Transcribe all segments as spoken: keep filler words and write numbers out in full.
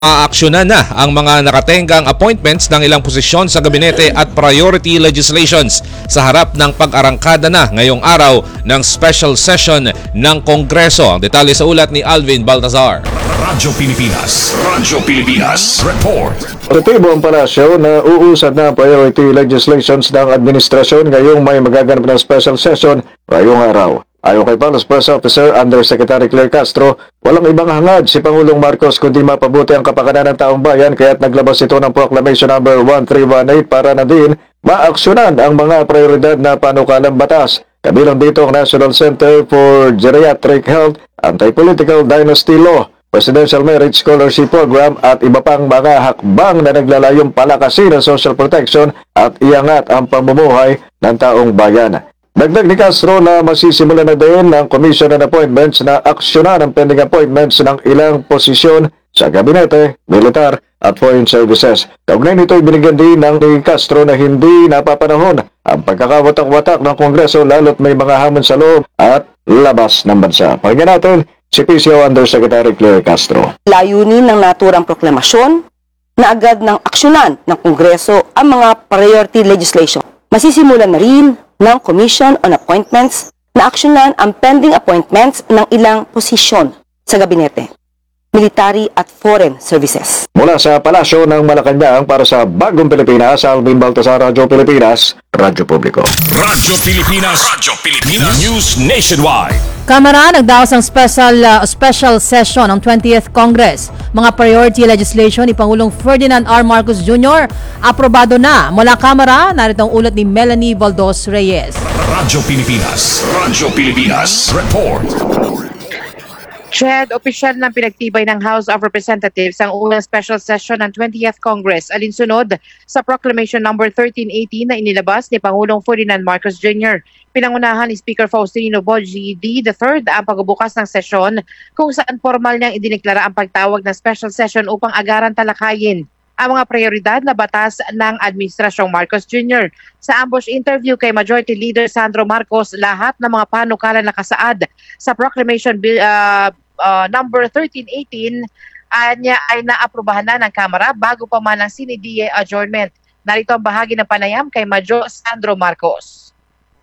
Aaksyonan na ang mga nakatenggang appointments ng ilang posisyon sa gabinete at priority legislations sa harap ng pag-arangkada na ngayong araw ng special session ng Kongreso. Ang detalye sa ulat ni Alvin Baltazar. Radyo Pilipinas, Radyo Pilipinas, report. Positibo ang palasyo na uusad na priority legislations ng administrasyon ngayong may magaganap na special session ngayong araw. Ayon kay Palace Press Officer Undersecretary Claire Castro, walang ibang hangad si Pangulong Marcos kundi mapabuti ang kapakanan ng taong bayan kaya't naglabas ito ng Proclamation number one three one eight para na din maaksyonan ang mga prioridad na panukalang batas. Kabilang dito ang National Center for Geriatric Health, Anti-Political Dynasty Law, Presidential Merit Scholarship Program at iba pang mga hakbang na naglalayong palakasin ang social protection at iangat ang pamumuhay ng taong bayan. Dagdag ni Castro na masisimula na din ng Commission on Appointments na aksyonan ang pending appointments ng ilang posisyon sa gabinete, militar at foreign services. Kaugnay nito ibinigyan din ng ni Castro na hindi napapanahon ang pagkakawatak-watak ng Kongreso lalo't may mga hamon sa loob at labas ng bansa. Pakinggan natin si P C O Undersecretary Claire Castro. Layunin ng naturang proklamasyon na agad ng aksyonan ng Kongreso ang mga priority legislation. Masisimulan na rin ng Commission on Appointments na aksyonan ang pending appointments ng ilang posisyon sa gabinete, military at foreign services. Mula sa Palasyo ng Malacanang para sa Bagong Pilipinas, Alvin Baltazar, Radyo Pilipinas, Radyo Publiko. Radyo Pilipinas, Radyo Pilipinas, News Nationwide. Kamara nagdaos ng special uh, special session ng twentieth Congress. Mga priority legislation ni Pangulong Ferdinand R. Marcos Junior aprobado na mula Kamara. Narito ang ulat ni Melanie Baldos Reyes. Radyo Pilipinas, Radyo Pilipinas, report. Chad, opisyal ng pinagtibay ng House of Representatives ang unang special session ng twentieth Congress alinsunod sa Proclamation number thirteen eighteen na inilabas ni Pangulong Ferdinand Marcos Junior Pinangunahan ni Speaker Faustino Boji D. the third ang pagbubukas ng sesyon kung saan formal niyang idineklara ang pagtawag ng special session upang agaran talakayin ang mga prioridad na batas ng Administrasyong Marcos Junior Sa ambush interview kay Majority Leader Sandro Marcos, lahat ng mga panukalan na nakasaad sa Proclamation Bill uh, uh, number thirteen eighteen uh, niya ay naaprubahan na ng Kamara bago pa man ang sine die adjournment. Narito ang bahagi ng panayam kay Major Sandro Marcos.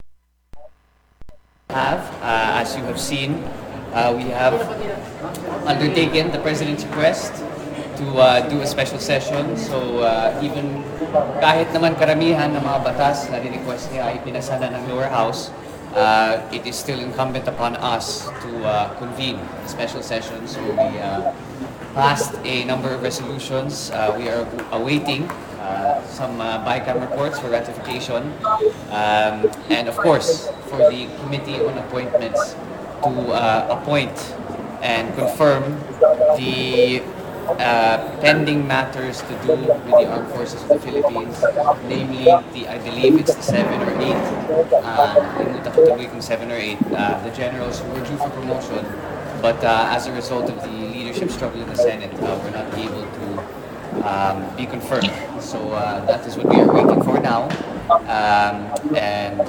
Have, uh, as you have seen, uh, we have undertaken the President's request to uh, do a special session. So uh, even kahit naman karamihan ng mga batas na request niya ay pinasa na ng lower house, uh, it is still incumbent upon us to uh, convene a special session. So we uh, passed a number of resolutions. Uh, we are awaiting uh, some uh, BICAM reports for ratification. Um, and of course, for the Committee on Appointments to uh, appoint and confirm the Uh, pending matters to do with the Armed Forces of the Philippines, namely the, I believe it's the seven or eight, uh, kung seven or eight, uh, the generals who were due for promotion, but uh, as a result of the leadership struggle in the Senate, uh, were not able to um, be confirmed. So uh, that is what we are waiting for now, um, and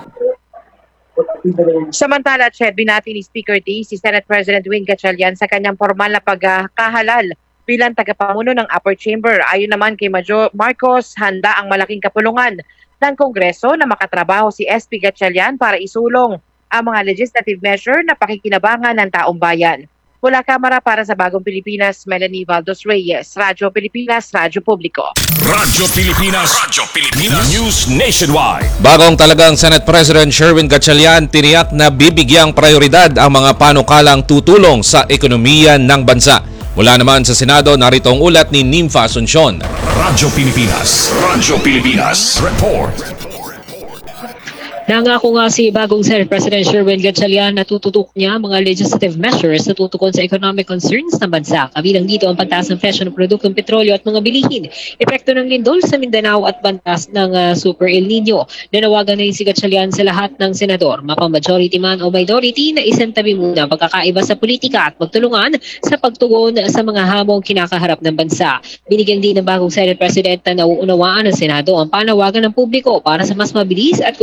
Samantala, Chad, binati ni Speaker D si Senate President Win Gatchalian sa kanyang formal na pagkahalal bilang tagapamuno ng upper chamber. Ayon naman kay Major Marcos, handa ang malaking kapulungan ng Kongreso na makatrabaho si S P Gatchalian para isulong ang mga legislative measure na pakikinabangan ng taong bayan. Mula Kamara para sa Bagong Pilipinas, Melanie Baldos Reyes, Radyo Pilipinas, Radyo Publiko. Radyo Pilipinas, Radyo Pilipinas, News Nationwide. Bagong talagang Senate President Sherwin Gatchalian tiniyak na bibigyang prioridad ang mga panukalang tutulong sa ekonomiya ng bansa. Mula naman sa Senado, narito ang ulat ni Nympha Asuncion. Radyo Pilipinas, Radyo Pilipinas, report. Nangako nga si bagong Senate President Sherwin Gatchalian na tututok niya mga legislative measures na tutukon sa economic concerns ng bansa. Kabilang dito ang pagtaas ng presyo ng produktong petrolyo at mga bilihin, epekto ng lindol sa Mindanao at bantas ng uh, Super El Nino. Nanawagan na rin si Gatchalian sa lahat ng senador, mapa-majority man o minority, na isantabi muna pagkakaiba sa politika at magtulungan sa pagtugon sa mga hamong kinakaharap ng bansa. Binigyan din ng bagong Senate President na nauunawaan ng Senado ang panawagan ng publiko para sa mas mabilis at konkretong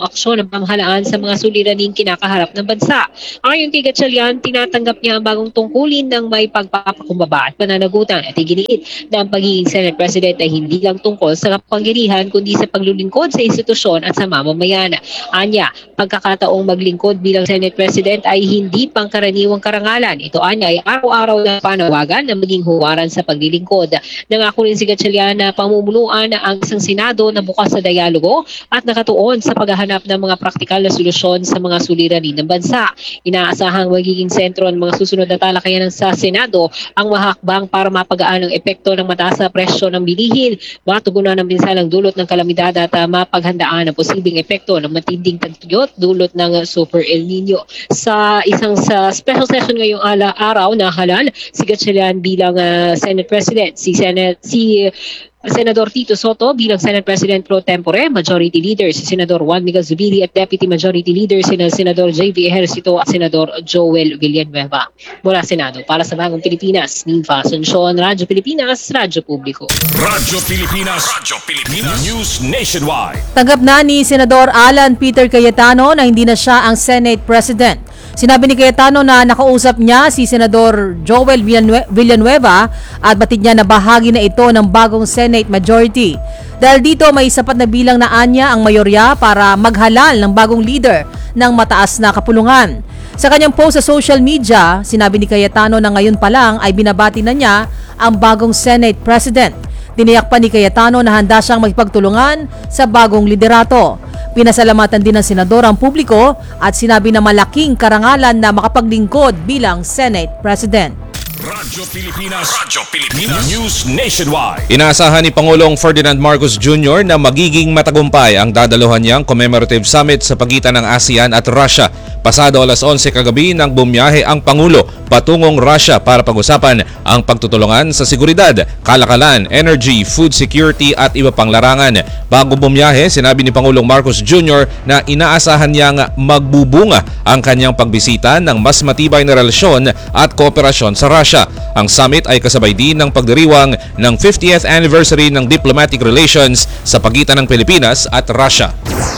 aksyon ng pamahalaan sa mga suliraning kinakaharap ng bansa. Ayon kay Gatchalian, tinatanggap niya ang bagong tungkulin ng may pagpapakumbaba at pananagutan at iginiit na ang pagiging Senate President ay hindi lang tungkol sa kapangyarihan kundi sa paglulingkod sa institusyon at sa mamamayan. Anya, pagkakataong maglingkod bilang Senate President ay hindi pangkaraniwang karangalan. Ito anya ay araw-araw na panawagan na maging huwaran sa paglilingkod. Nangako rin si Gatchalian na pamumuluan ang isang Senado na bukas sa dialogo at nakatuon sa paghahanap ng mga praktikal na solusyon sa mga suliranin ng bansa. Inaasahang magiging sentro ng mga susunod na talakayan sa Senado ang mahakbang para mapagaan ang epekto ng mataas na presyo ng bilihin, matugunan ng pinsalang dulot ng kalamidad at uh, mapaghandaan ang posibleng epekto ng matinding tagtuyot dulot ng uh, Super El Nino. Sa isang sa special session ngayong ala, araw na halal si Gatchalian bilang uh, Senate President, si Senate si Senador Tito Soto bilang Senate President Pro Tempore, Majority Leader si Senador Juan Miguel Zubiri at Deputy Majority Leader si Senador J V Ejercito at Senador Joel Villanueva. Mula Senado, para sa Bagong Pilipinas, Ninfa Asuncion, Radyo Pilipinas, Radyo Publiko. Radyo Pilipinas, Radyo Pilipinas, News Nationwide. Tanggap na ni Senador Alan Peter Cayetano na hindi na siya ang Senate President. Sinabi ni Cayetano na nakausap niya si Senador Joel Villanueva at batid niya na bahagi na ito ng bagong Senate majority. Dahil dito may sapat na bilang na anya ang mayorya para maghalal ng bagong leader ng mataas na kapulungan. Sa kanyang post sa social media, sinabi ni Cayetano na ngayon pa lang ay binabati na niya ang bagong Senate President. Tiniyak pa ni Cayetano na handa siyang makipagtulungan sa bagong liderato. Pinasalamatan din ng senador ang publiko at sinabi na malaking karangalan na makapaglingkod bilang Senate President. Radyo Pilipinas, Radyo Pilipinas, News Nationwide. Inaasahan ni Pangulong Ferdinand Marcos Junior na magiging matagumpay ang dadaluhan niyang commemorative summit sa pagitan ng ASEAN at Russia. Pasado alas onse kagabi nang bumiyahe ang Pangulo patungong Russia para pag-usapan ang pagtutulungan sa seguridad, kalakalan, energy, food security at iba pang larangan. Bago bumiyahe, sinabi ni Pangulong Marcos Junior na inaasahan niyang magbubunga ang kanyang pagbisita ng mas matibay na relasyon at kooperasyon sa Russia. Ang summit ay kasabay din ng pagdiriwang ng fiftieth anniversary ng diplomatic relations sa pagitan ng Pilipinas at Russia.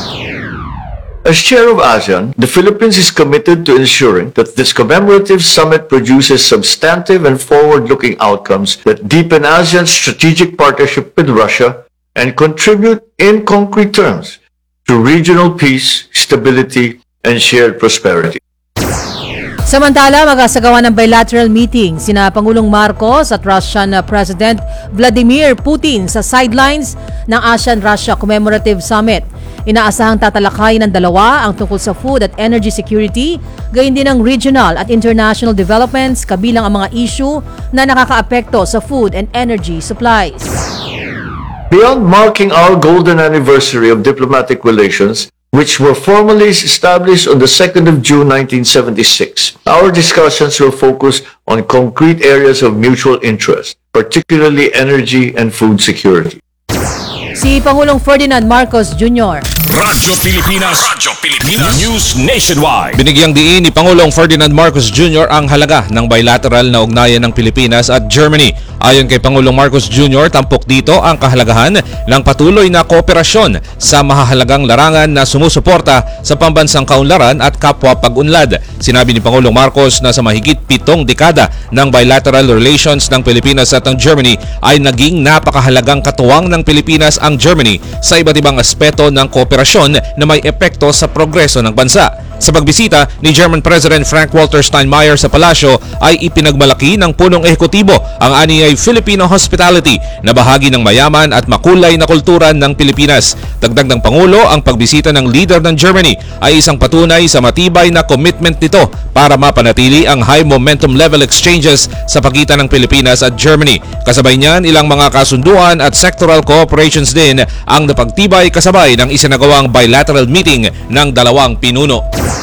As chair of ASEAN, the Philippines is committed to ensuring that this commemorative summit produces substantive and forward-looking outcomes that deepen ASEAN's strategic partnership with Russia and contribute in concrete terms to regional peace, stability, and shared prosperity. Samantala, magasagawa ng bilateral meeting sina Pangulong Marcos at Russian President Vladimir Putin sa sidelines ng ASEAN-Russia Commemorative Summit. Inaasahang tatalakayin ng dalawa ang tungkol sa food at energy security, gayon din ang regional at international developments kabilang ang mga issue na nakakaapekto sa food and energy supplies. Beyond marking our golden anniversary of diplomatic relations, which were formally established on the second of June nineteen seventy-six, our discussions will focus on concrete areas of mutual interest, particularly energy and food security. Si Pangulong Ferdinand Marcos Junior Radyo Pilipinas, Radyo Pilipinas, News Nationwide. Binigyang diin ni Pangulong Ferdinand Marcos Junior ang halaga ng bilateral na ugnayan ng Pilipinas at Germany. Ayon kay Pangulong Marcos Junior, tampok dito ang kahalagahan ng patuloy na kooperasyon sa mahahalagang larangan na sumusuporta sa pambansang kaunlaran at kapwa pag-unlad. Sinabi ni Pangulong Marcos na sa mahigit pitong dekada ng bilateral relations ng Pilipinas at ng Germany ay naging napakahalagang katuwang ng Pilipinas ang Germany sa iba't ibang aspeto ng kooperasyon na may epekto sa progreso ng bansa. Sa pagbisita ni German President Frank-Walter Steinmeier sa palasyo ay ipinagmalaki ng punong ehekutibo ang aniyay Filipino hospitality na bahagi ng mayaman at makulay na kultura ng Pilipinas. Dagdag ng Pangulo, ang pagbisita ng leader ng Germany ay isang patunay sa matibay na commitment nito para mapanatili ang high momentum level exchanges sa pagitan ng Pilipinas at Germany. Kasabay niyan, ilang mga kasunduan at sectoral cooperations din ang napagtibay kasabay ng isinagawang bilateral meeting ng dalawang pinuno.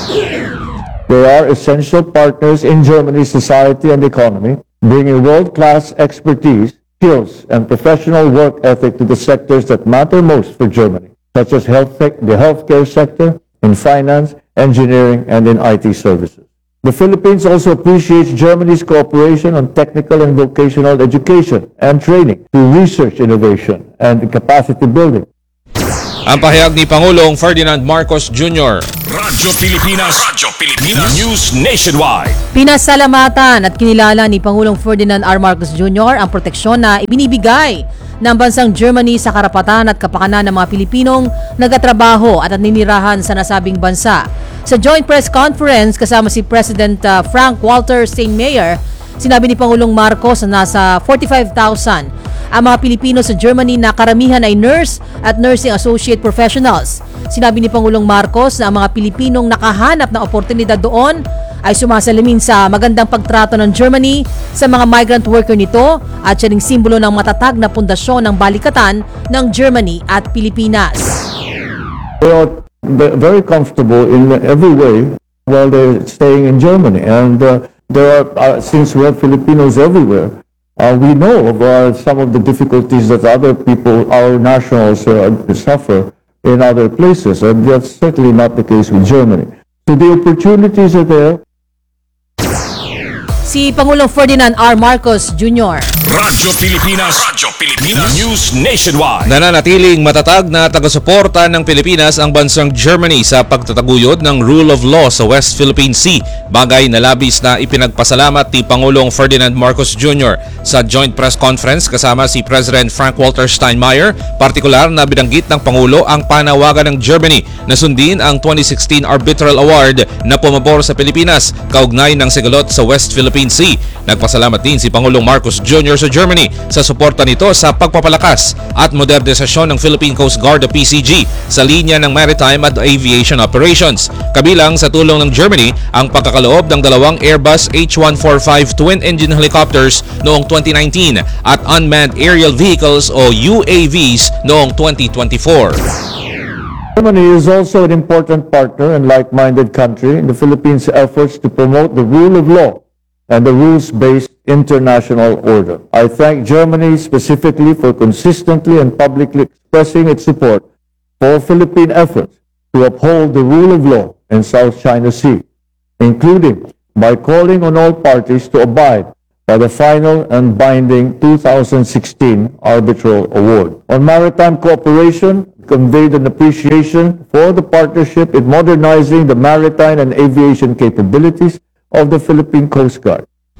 They are essential partners in Germany's society and economy, bringing world-class expertise, skills, and professional work ethic to the sectors that matter most for Germany, such as health tech, the healthcare sector, in finance, engineering, and in I T services. The Philippines also appreciates Germany's cooperation on technical and vocational education and training, through research innovation and capacity building. Ang pahayag ni Pangulong Ferdinand Marcos Junior Radyo Pilipinas. Radyo Pilipinas. News Nationwide. Pinasalamatan at kinilala ni Pangulong Ferdinand R. Marcos Junior ang proteksyon na ibinibigay ng bansang Germany sa karapatan at kapakanan ng mga Pilipinong nagatrabaho at naninirahan sa nasabing bansa. Sa joint press conference kasama si President uh, Frank Walter Steinmeier, sinabi ni Pangulong Marcos na nasa forty-five thousand ang mga Pilipino sa Germany na karamihan ay nurse at nursing associate professionals. Sinabi ni Pangulong Marcos na ang mga Pilipinong nakahanap ng oportunidad doon ay sumasalamin sa magandang pagtrato ng Germany sa mga migrant worker nito at siya ring simbolo ng matatag na pundasyon ng balikatan ng Germany at Pilipinas. They are very comfortable in every way while they're staying in Germany. And uh, there are, uh, since we have Filipinos everywhere, uh, we know of uh, some of the difficulties that other people, our nationals, uh, suffer in other places. And that's certainly not the case with Germany. So the opportunities are there. Si Pangulong Ferdinand R. Marcos Junior Radyo Pilipinas. Radyo Pilipinas. News Nationwide. Nananatiling matatag na taga-suporta ng Pilipinas ang bansang Germany sa pagtataguyod ng rule of law sa West Philippine Sea, bagay na labis na ipinagpasalamat ni Pangulong Ferdinand Marcos Junior Sa joint press conference kasama si President Frank Walter Steinmeier, partikular na binanggit ng Pangulo ang panawagan ng Germany na sundin ang twenty sixteen Arbitral Award na pumabor sa Pilipinas kaugnay ng sigalot sa West Philippine Sea. Nagpasalamat din si Pangulong Marcos Junior sa Germany sa suporta nito sa pagpapalakas at modernisasyon ng Philippine Coast Guard o P C G sa linya ng maritime at aviation operations. Kabilang sa tulong ng Germany ang pagkakaloob ng dalawang Airbus H one forty-five twin-engine helicopters noong twenty nineteen at unmanned aerial vehicles o U A Vs noong twenty twenty-four. Germany is also an important partner and like-minded country in the Philippines' efforts to promote the rule of law and the rules-based international order. I thank Germany specifically for consistently and publicly expressing its support for Philippine efforts to uphold the rule of law in South China Sea, including by calling on all parties to abide by the final and binding two thousand sixteen Arbitral Award. On maritime cooperation, conveyed an appreciation for the partnership in modernizing the maritime and aviation capabilities of the Philippine Coast Guard.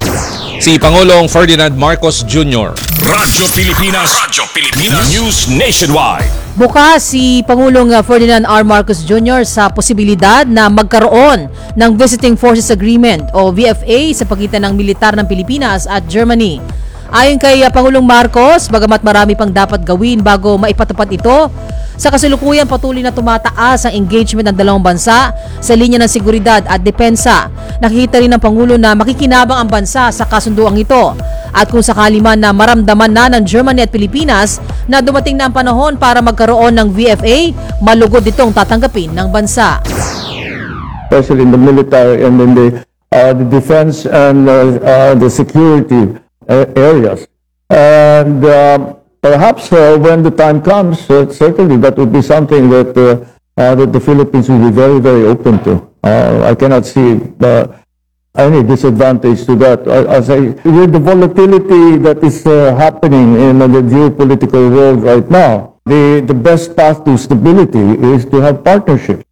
Si Pangulong Ferdinand Marcos Junior Radyo Pilipinas. Radyo Pilipinas. News Nationwide. Bukas si Pangulong Ferdinand R. Marcos Junior sa posibilidad na magkaroon ng Visiting Forces Agreement o V F A sa pagitan ng militar ng Pilipinas at Germany. Ayon kay Pangulong Marcos, bagamat marami pang dapat gawin bago maipatupad ito, sa kasalukuyan patuloy na tumataas ang engagement ng dalawang bansa sa linya ng seguridad at depensa. Nakikita rin ng Pangulo na makikinabang ang bansa sa kasunduang ito. At kung sakali man na maramdaman na ng Germany at Pilipinas na dumating na ang panahon para magkaroon ng V F A, malugod itong tatanggapin ng bansa. Especially in the military and in the, uh, the defense and uh, uh, the security uh, areas. And um, perhaps uh, when the time comes, uh, certainly that would be something that, uh, uh, that the Philippines will be very, very open to. Uh, I cannot see uh, any disadvantage to that. Uh, as I, with the volatility that is uh, happening in uh, the geopolitical world right now, the, the best path to stability is to have partnerships.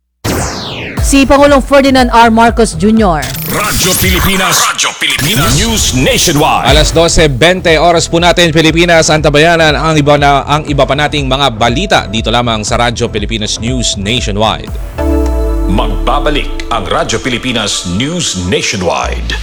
Si Pangulong Ferdinand R. Marcos Junior Radyo Pilipinas. Radyo Pilipinas. News Nationwide. Alas dose twenty oras po natin Pilipinas, antabayanan ang iba na ang iba pa nating mga balita dito lamang sa Radyo Pilipinas News Nationwide. Magbabalik ang Radyo Pilipinas News Nationwide.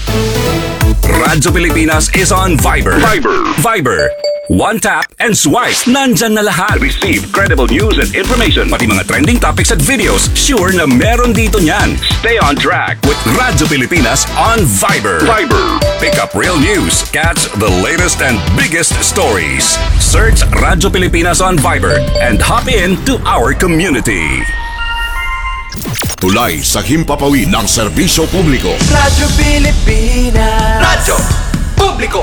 Radyo Pilipinas is on Viber. Viber. Viber. One tap and swipe. Nandyan na lahat. Receive credible news and information. Pati mga trending topics at videos. Sure na meron dito niyan. Stay on track with Radyo Pilipinas on Viber. Viber. Pick up real news. Catch the latest and biggest stories. Search Radyo Pilipinas on Viber and hop in to our community. Tulay sa himpapawid ng serbisyo publiko. Radyo Pilipinas. Radyo Publiko.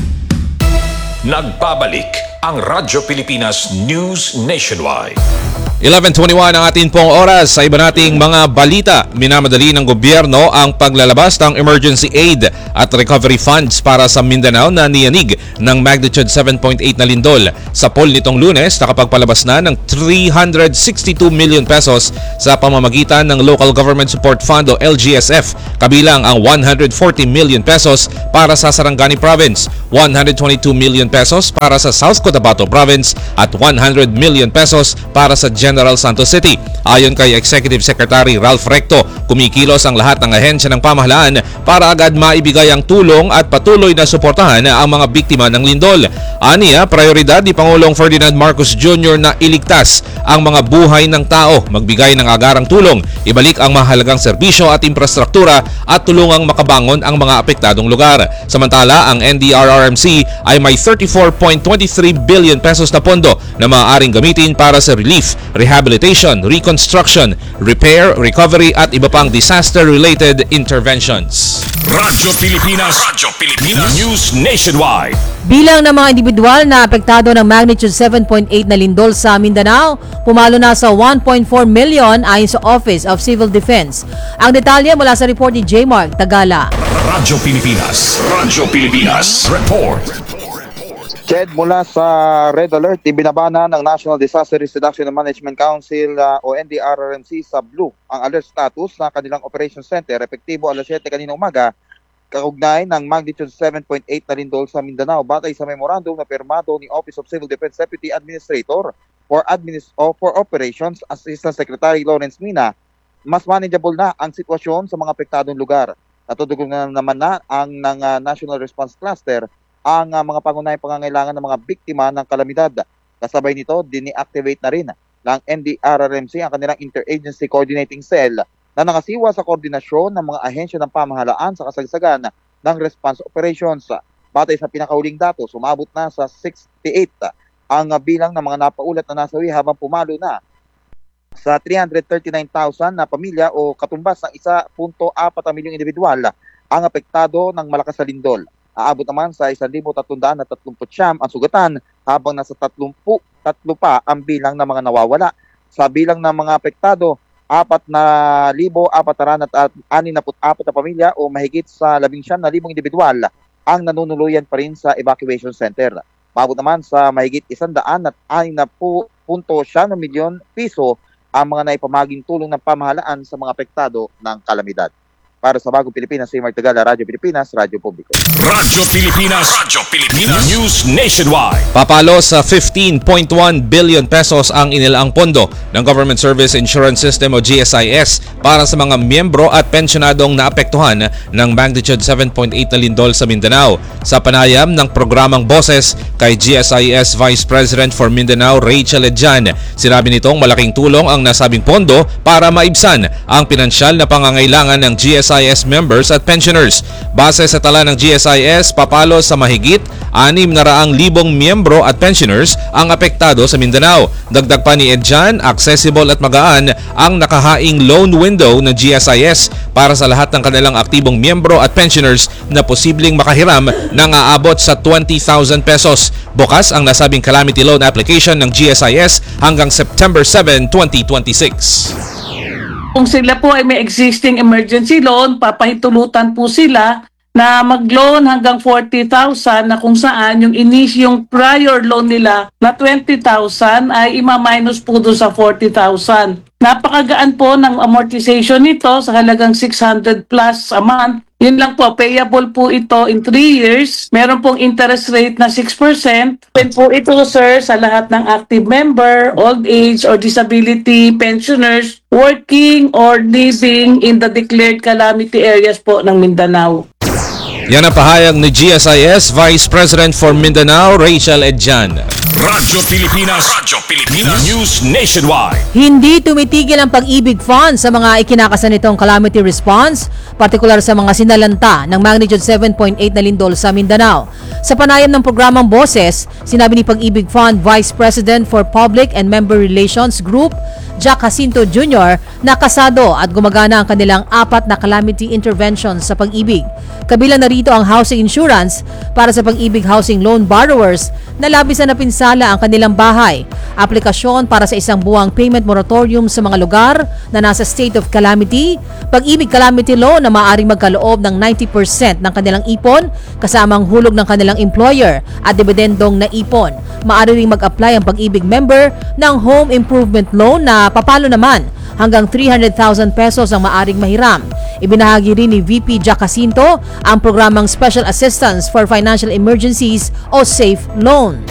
Nagbabalik ang Radyo Pilipinas News Nationwide. eleven twenty-one ang atin pong oras. Sa iba nating mga balita, minamadali ng gobyerno ang paglalabas ng emergency aid at recovery funds para sa Mindanao na niyanig ng magnitude seven point eight na lindol. Sa poll nitong Lunes, nakapagpalabas na ng three hundred sixty-two million pesos sa pamamagitan ng Local Government Support Fund o L G S F, kabilang ang one hundred forty million pesos para sa Sarangani Province, one hundred twenty-two million pesos para sa South Cotabato Province at one hundred million pesos para sa General Santos City. Ayon kay Executive Secretary Ralph Recto, kumikilos ang lahat ng ahensya ng pamahalaan para agad maibigay ang tulong at patuloy na suportahan ang mga biktima ng lindol. Aniya, prioridad ni Pangulong Ferdinand Marcos Junior na iligtas ang mga buhay ng tao, magbigay ng agarang tulong, ibalik ang mahalagang serbisyo at infrastruktura at tulungang makabangon ang mga apektadong lugar. Samantala, ang N D R R M C ay may thirty-four point two three billion pesos na pondo na maaaring gamitin para sa relief, rehabilitation, reconstruction, repair, recovery at iba pang disaster-related interventions. Radyo Pilipinas, Radyo Pilipinas News Nationwide. Bilang ng mga individual na apektado ng magnitude seven point eight na lindol sa Mindanao, pumalo na sa one point four million ayon sa Office of Civil Defense. Ang detalye mula sa report ni J. Mark Tagala. Radyo Pilipinas, Radyo Pilipinas Report. Chad, mula sa Red Alert, ibinaba na ng National Disaster Risk Reduction and Management Council uh, o N D R R M C sa Blue ang alert status na kanilang Operation Center epektibo alas siyete kanina umaga, kaugnay ng magnitude seven point eight na lindol sa Mindanao batay sa memorandum na pirmado ni Office of Civil Defense Deputy Administrator for, Administ- o for Operations Assistant Secretary Lawrence Mina. Mas manageable na ang sitwasyon sa mga apektadong lugar. Natutugunan naman na ang ng uh, National Response Cluster ang uh, mga pangunahing pangangailangan ng mga biktima ng kalamidad. Kasabay nito, dini-activate na rin ng N D R R M C ang kanilang Interagency Coordinating Cell na nakasiwa sa koordinasyon ng mga ahensya ng pamahalaan sa kasagsagan ng response operations. Batay sa pinakahuling datos, umabot na sa sixty-eight ang uh, bilang ng mga napaulat na nasawi habang pumalo na sa three hundred thirty-nine thousand na pamilya o katumbas ng one point four milyong individual ang apektado ng malakas na lindol. Aabot naman sa one thousand three hundred thirty-nine ang sugatan habang nasa thirty-three pa ang bilang ng mga nawawala. Sa bilang ng mga apektado, four thousand four hundred sixty-four na pamilya o mahigit sa nineteen thousand individual ang nanunuluyan pa rin sa evacuation center. Maabot naman sa mahigit one hundred sixty point five milyon piso ang mga naipamaging tulong ng pamahalaan sa mga apektado ng kalamidad. Para sa Bagong Pilipinas, si Mark Tagala, Radyo Pilipinas, Radyo Publiko. Radyo Pilipinas, Radyo Pilipinas News Nationwide. Papalo sa fifteen point one billion pesos ang inilaang pondo ng Government Service Insurance System o G S I S para sa mga miyembro at pensyonadong naapektuhan ng magnitude seven point eight na lindol sa Mindanao. Sa panayam ng programang Boses kay G S I S Vice President for Mindanao Rachel Edjan, sinabi nitong malaking tulong ang nasabing pondo para maibsan ang pinansyal na pangangailangan ng G S I S members at pensioners. Base sa tala ng G S I S, papalo sa mahigit six na raang libong miyembro at pensioners ang apektado sa Mindanao. Dagdag pa ni Edjan, accessible at magaan ang nakahaing loan window ng G S I S para sa lahat ng kanilang aktibong miyembro at pensioners na posibleng makahiram ng aabot sa twenty thousand pesos. Bukas ang nasabing calamity loan application ng G S I S hanggang September seventh, twenty twenty-six. Kung sila po ay may existing emergency loan, papahintulutan po sila na mag-loan hanggang forty thousand na kung saan yung inis yung prior loan nila na twenty thousand ay ima-minus po doon sa forty thousand. Napakagaan po ng amortization nito sa halagang six hundred plus a month. Yun lang po, payable po ito in three years. Meron pong interest rate na six percent. Open po ito, sir, sa lahat ng active member, old age or disability pensioners working or living in the declared calamity areas po ng Mindanao. Yan ang pahayag ni G S I S Vice President for Mindanao, Rachel Edjan. Radyo Pilipinas, Radyo Pilipinas News Nationwide. Hindi tumitigil ang pag-ibig fund sa mga ikinakasan nitong calamity response, partikular sa mga sinalanta ng magnitude seven point eight na lindol sa Mindanao. Sa panayam ng programang Boses, sinabi ni Pag-ibig Fund Vice President for Public and Member Relations Group Jack Jacinto Junior na kasado at gumagana ang kanilang apat na calamity interventions sa pag-ibig. Kabilang na rito ang housing insurance para sa pag-ibig housing loan borrowers na labis na napinsala ang kanilang bahay, aplikasyon para sa isang buwang payment moratorium sa mga lugar na nasa state of calamity, pag-ibig calamity loan na maaaring magkaloob ng ninety percent ng kanilang ipon kasama ang hulog ng kanilang employer at dividendong naipon. Maaari ring mag-apply ang pag-ibig member ng home improvement loan na papalo naman hanggang three hundred thousand pesos ang maaring mahiram. Ibinahagi rin ni V P Jack Jacinto ang programang Special Assistance for Financial Emergencies o SAFE Loan.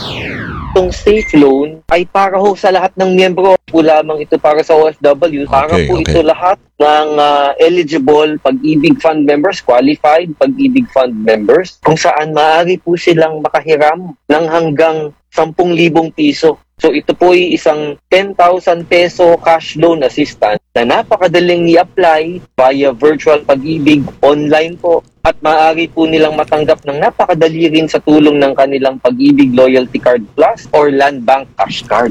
Itong safe loan ay para ho sa lahat ng miyembro po lamang ito para sa O F W. Para Okay, po okay. ito lahat ng uh, eligible Pag-ibig Fund members, qualified Pag-ibig Fund members, kung saan maaari po silang makahiram ng hanggang sampung libong piso. So ito po ay isang ten thousand peso cash loan assistance na napakadaling i-apply via virtual Pag-ibig online po. At maaari po nilang matanggap ng napakadali rin sa tulong ng kanilang Pag-ibig Loyalty Card Plus or Land Bank Cash Card.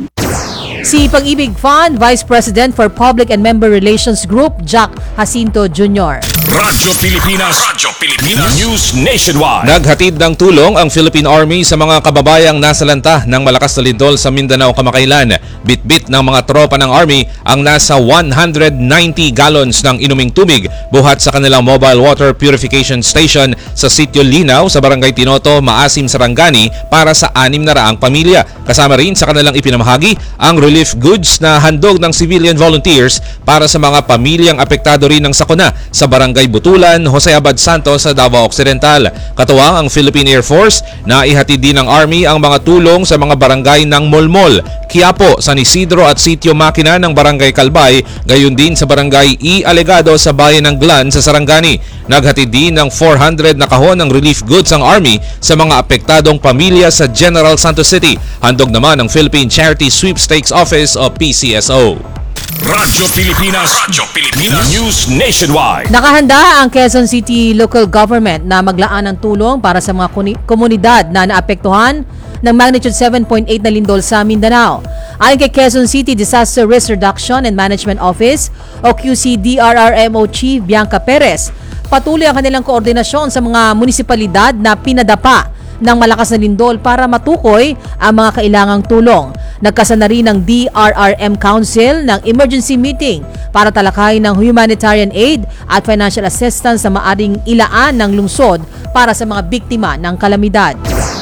Si Pag-ibig Fund Vice President for Public and Member Relations Group, Jack Jacinto Junior Radyo Pilipinas. Radyo Pilipinas. News Nationwide. Naghatid ng tulong ang Philippine Army sa mga kababayang nasalanta ng malakas na lindol sa Mindanao kamakailan. Bitbit ng mga tropa ng Army ang nasa one hundred ninety gallons ng inuming tubig buhat sa kanilang mobile water purification station sa Sitio Linaw sa Barangay Tinoto, Maasim, Sarangani para sa anim na raang pamilya. Kasama rin sa kanilang ipinamahagi ang relief goods na handog ng civilian volunteers para sa mga pamilyang apektado rin ng sakuna sa Barangay Butulan, Jose Abad Santos sa Davao Occidental. Katuwang ang Philippine Air Force na ihatid din ng Army ang mga tulong sa mga barangay ng Molmol, Quiapo, San Isidro at Sitio Makina ng Barangay Kalbay, gayon din sa Barangay E. Alegado sa Bayan ng Glan sa Sarangani. Naghatid din ng four hundred na kahon ng relief goods ang Army sa mga apektadong pamilya sa General Santos City. Handog naman ng Philippine Charity Sweepstakes Office o P C S O. Radyo Pilipinas. Radyo Pilipinas. News Nationwide. Nakahanda ang Quezon City Local Government na maglaan ng tulong para sa mga kuni- komunidad na naapektuhan ng magnitude seven point eight na lindol sa Mindanao. Ayon kay Quezon City Disaster Risk Reduction and Management Office o Q C D R R M O Chief Bianca Perez, patuloy ang kanilang koordinasyon sa mga munisipalidad na pinadapa ng malakas na lindol para matukoy ang mga kailangang tulong. Nagkasana rin ng D R R M Council ng emergency meeting para talakayin ng humanitarian aid at financial assistance na maaring ilaan ng lungsod para sa mga biktima ng kalamidad.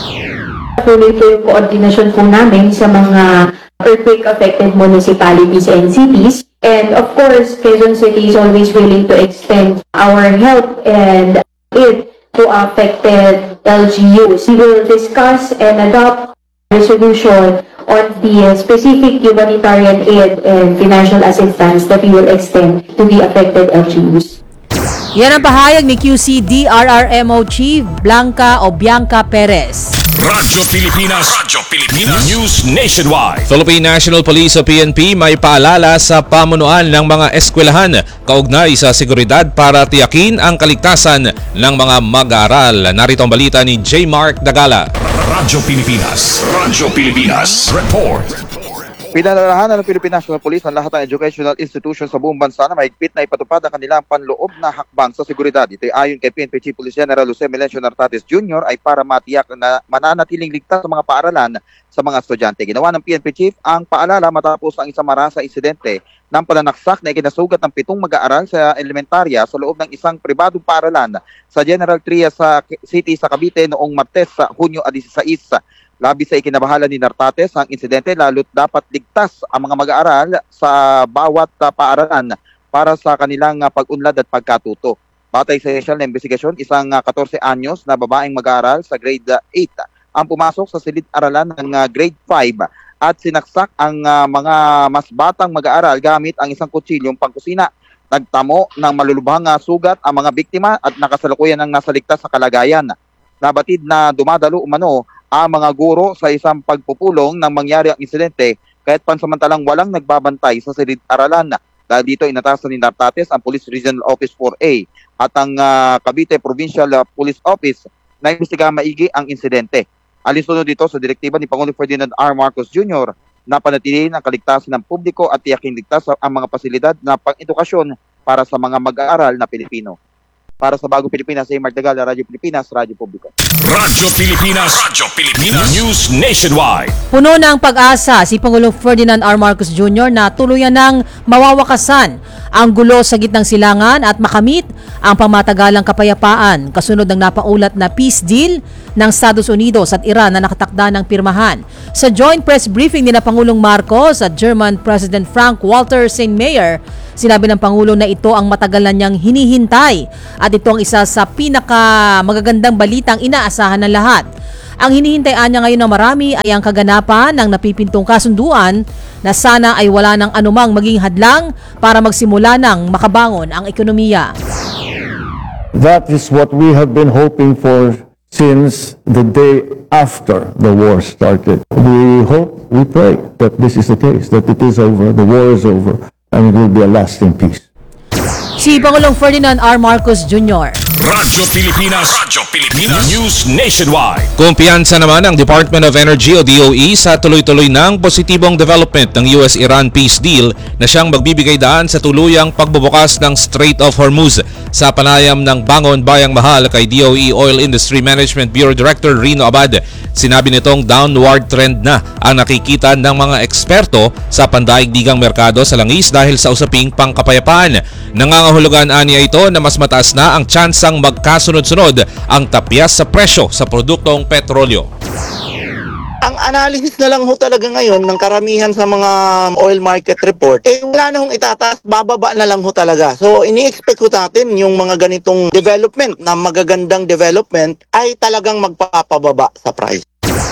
Patuloy po yung koordinasyon po namin sa mga earthquake-affected municipalities and cities. And of course, Quezon City is always willing to extend our help and aid to affected L G Us. We will discuss and adopt resolution on the specific humanitarian aid and financial assistance that we will extend to the affected L G Us. Yan ang pahayag ni Q C D R R M O Chief Blanca o Bianca Perez. Radyo Pilipinas. Radyo Pilipinas. News Nationwide. Philippine National Police o P N P may paalala sa pamunuan ng mga eskwelahan kaugnay sa seguridad para tiyakin ang kaligtasan ng mga mag-aaral. Narito ang balita ni J. Mark Dagala. Radyo Pilipinas. Radyo Pilipinas. Report. Pinalalahanan ng Philippine National Police ang lahat ng educational institutions sa buong bansa na mahigpit na ipatupad ang kanilang panloob na hakbang sa seguridad. Ito ay ayon kay P N P Chief Police General Jose Melencio Nartates Junior ay para matiyak na mananatiling ligtas sa mga paaralan sa mga estudyante. Ginawa ng P N P Chief ang paalala matapos ang isang marasa insidente ng pananaksak na ikinasugat ng pitong mag-aaral sa elementarya sa loob ng isang pribadong paaralan sa General Trias sa City sa Cavite noong Martes sa Hunyo sixteen. Labis sa ikinabahala ni Nartates ang insidente lalo't dapat ligtas ang mga mag-aaral sa bawat uh, paaralan para sa kanilang uh, pag-unlad at pagkatuto. Batay sa initial na investigasyon, isang uh, fourteen anyos na babaeng mag-aaral sa grade uh, eight ang pumasok sa silid-aralan ng uh, grade five at sinaksak ang uh, mga mas batang mag-aaral gamit ang isang kutsilyong pangkusina. Nagtamo ng malulubhang uh, sugat ang mga biktima at nakasalukuyan ng nasa ligtas sa kalagayan. Nabatid na dumadalo umano ang mga guro sa isang pagpupulong nang mangyari ang insidente kahit pansamantalang walang nagbabantay sa silid-aralan. Dahil dito inatasan ni Nartates ang Police Regional Office four A at ang uh, Cavite Provincial uh, Police Office na imbestigahan maigi ang insidente. Alinsunod dito sa direktiba ni Pangulong Ferdinand R. Marcos Junior na panatilihin ang kaligtasan ng publiko at tiyaking ligtas ang mga pasilidad na pang-edukasyon para sa mga mag-aaral na Pilipino. Para sa Bagong Pilipinas, ay Martagala, Radyo Pilipinas, Radyo Publiko. Radyo Pilipinas, Radyo Pilipinas, News Nationwide. Puno ng pag-asa si Pangulong Ferdinand R. Marcos Junior na tuluyan ng mawawakasan ang gulo sa gitnang silangan at makamit ang pangmatagalang kapayapaan kasunod ng napaulat na peace deal ng Estados Unidos at Iran na nakatakda ng pirmahan. Sa joint press briefing ni na Pangulong Marcos at German President Frank-Walter Steinmeier, sinabi ng Pangulo na ito ang matagal na niyang hinihintay at ito ang isa sa pinaka magagandang balitang inaasahan ng lahat. Ang hinihintay niya ngayon ng marami ay ang kaganapan ng napipintong kasunduan na sana ay wala ng anumang maging hadlang para magsimula ng makabangon ang ekonomiya. That is what we have been hoping for since the day after the war started. We hope, we pray that this is the case, that it is over, the war is over, and it will be a lasting peace. Si Pangulong Ferdinand R. Marcos Junior Radyo Pilipinas, Radyo Pilipinas, News Nationwide. Kumpiyansa naman ang Department of Energy o D O E sa tuloy-tuloy ng positibong development ng U S Iran peace deal na siyang magbibigay daan sa tuluyang pagbubukas ng Strait of Hormuz. Sa panayam ng Bangon Bayang Mahal kay D O E Oil Industry Management Bureau Director Rino Abad, sinabi nitong downward trend na ang nakikita ng mga eksperto sa pandaigdigang merkado sa langis dahil sa usaping pangkapayapaan. Nangangahulugan aniya ito na mas mataas na ang tsansang magkasunod-sunod ang tapyas sa presyo sa produktong petrolyo. Ang analysis na lang ho talaga ngayon ng karamihan sa mga oil market report, eh wala na hong itataas, bababa na lang ho talaga. So ini-expect ko natin yung mga ganitong development na magagandang development ay talagang magpapababa sa price.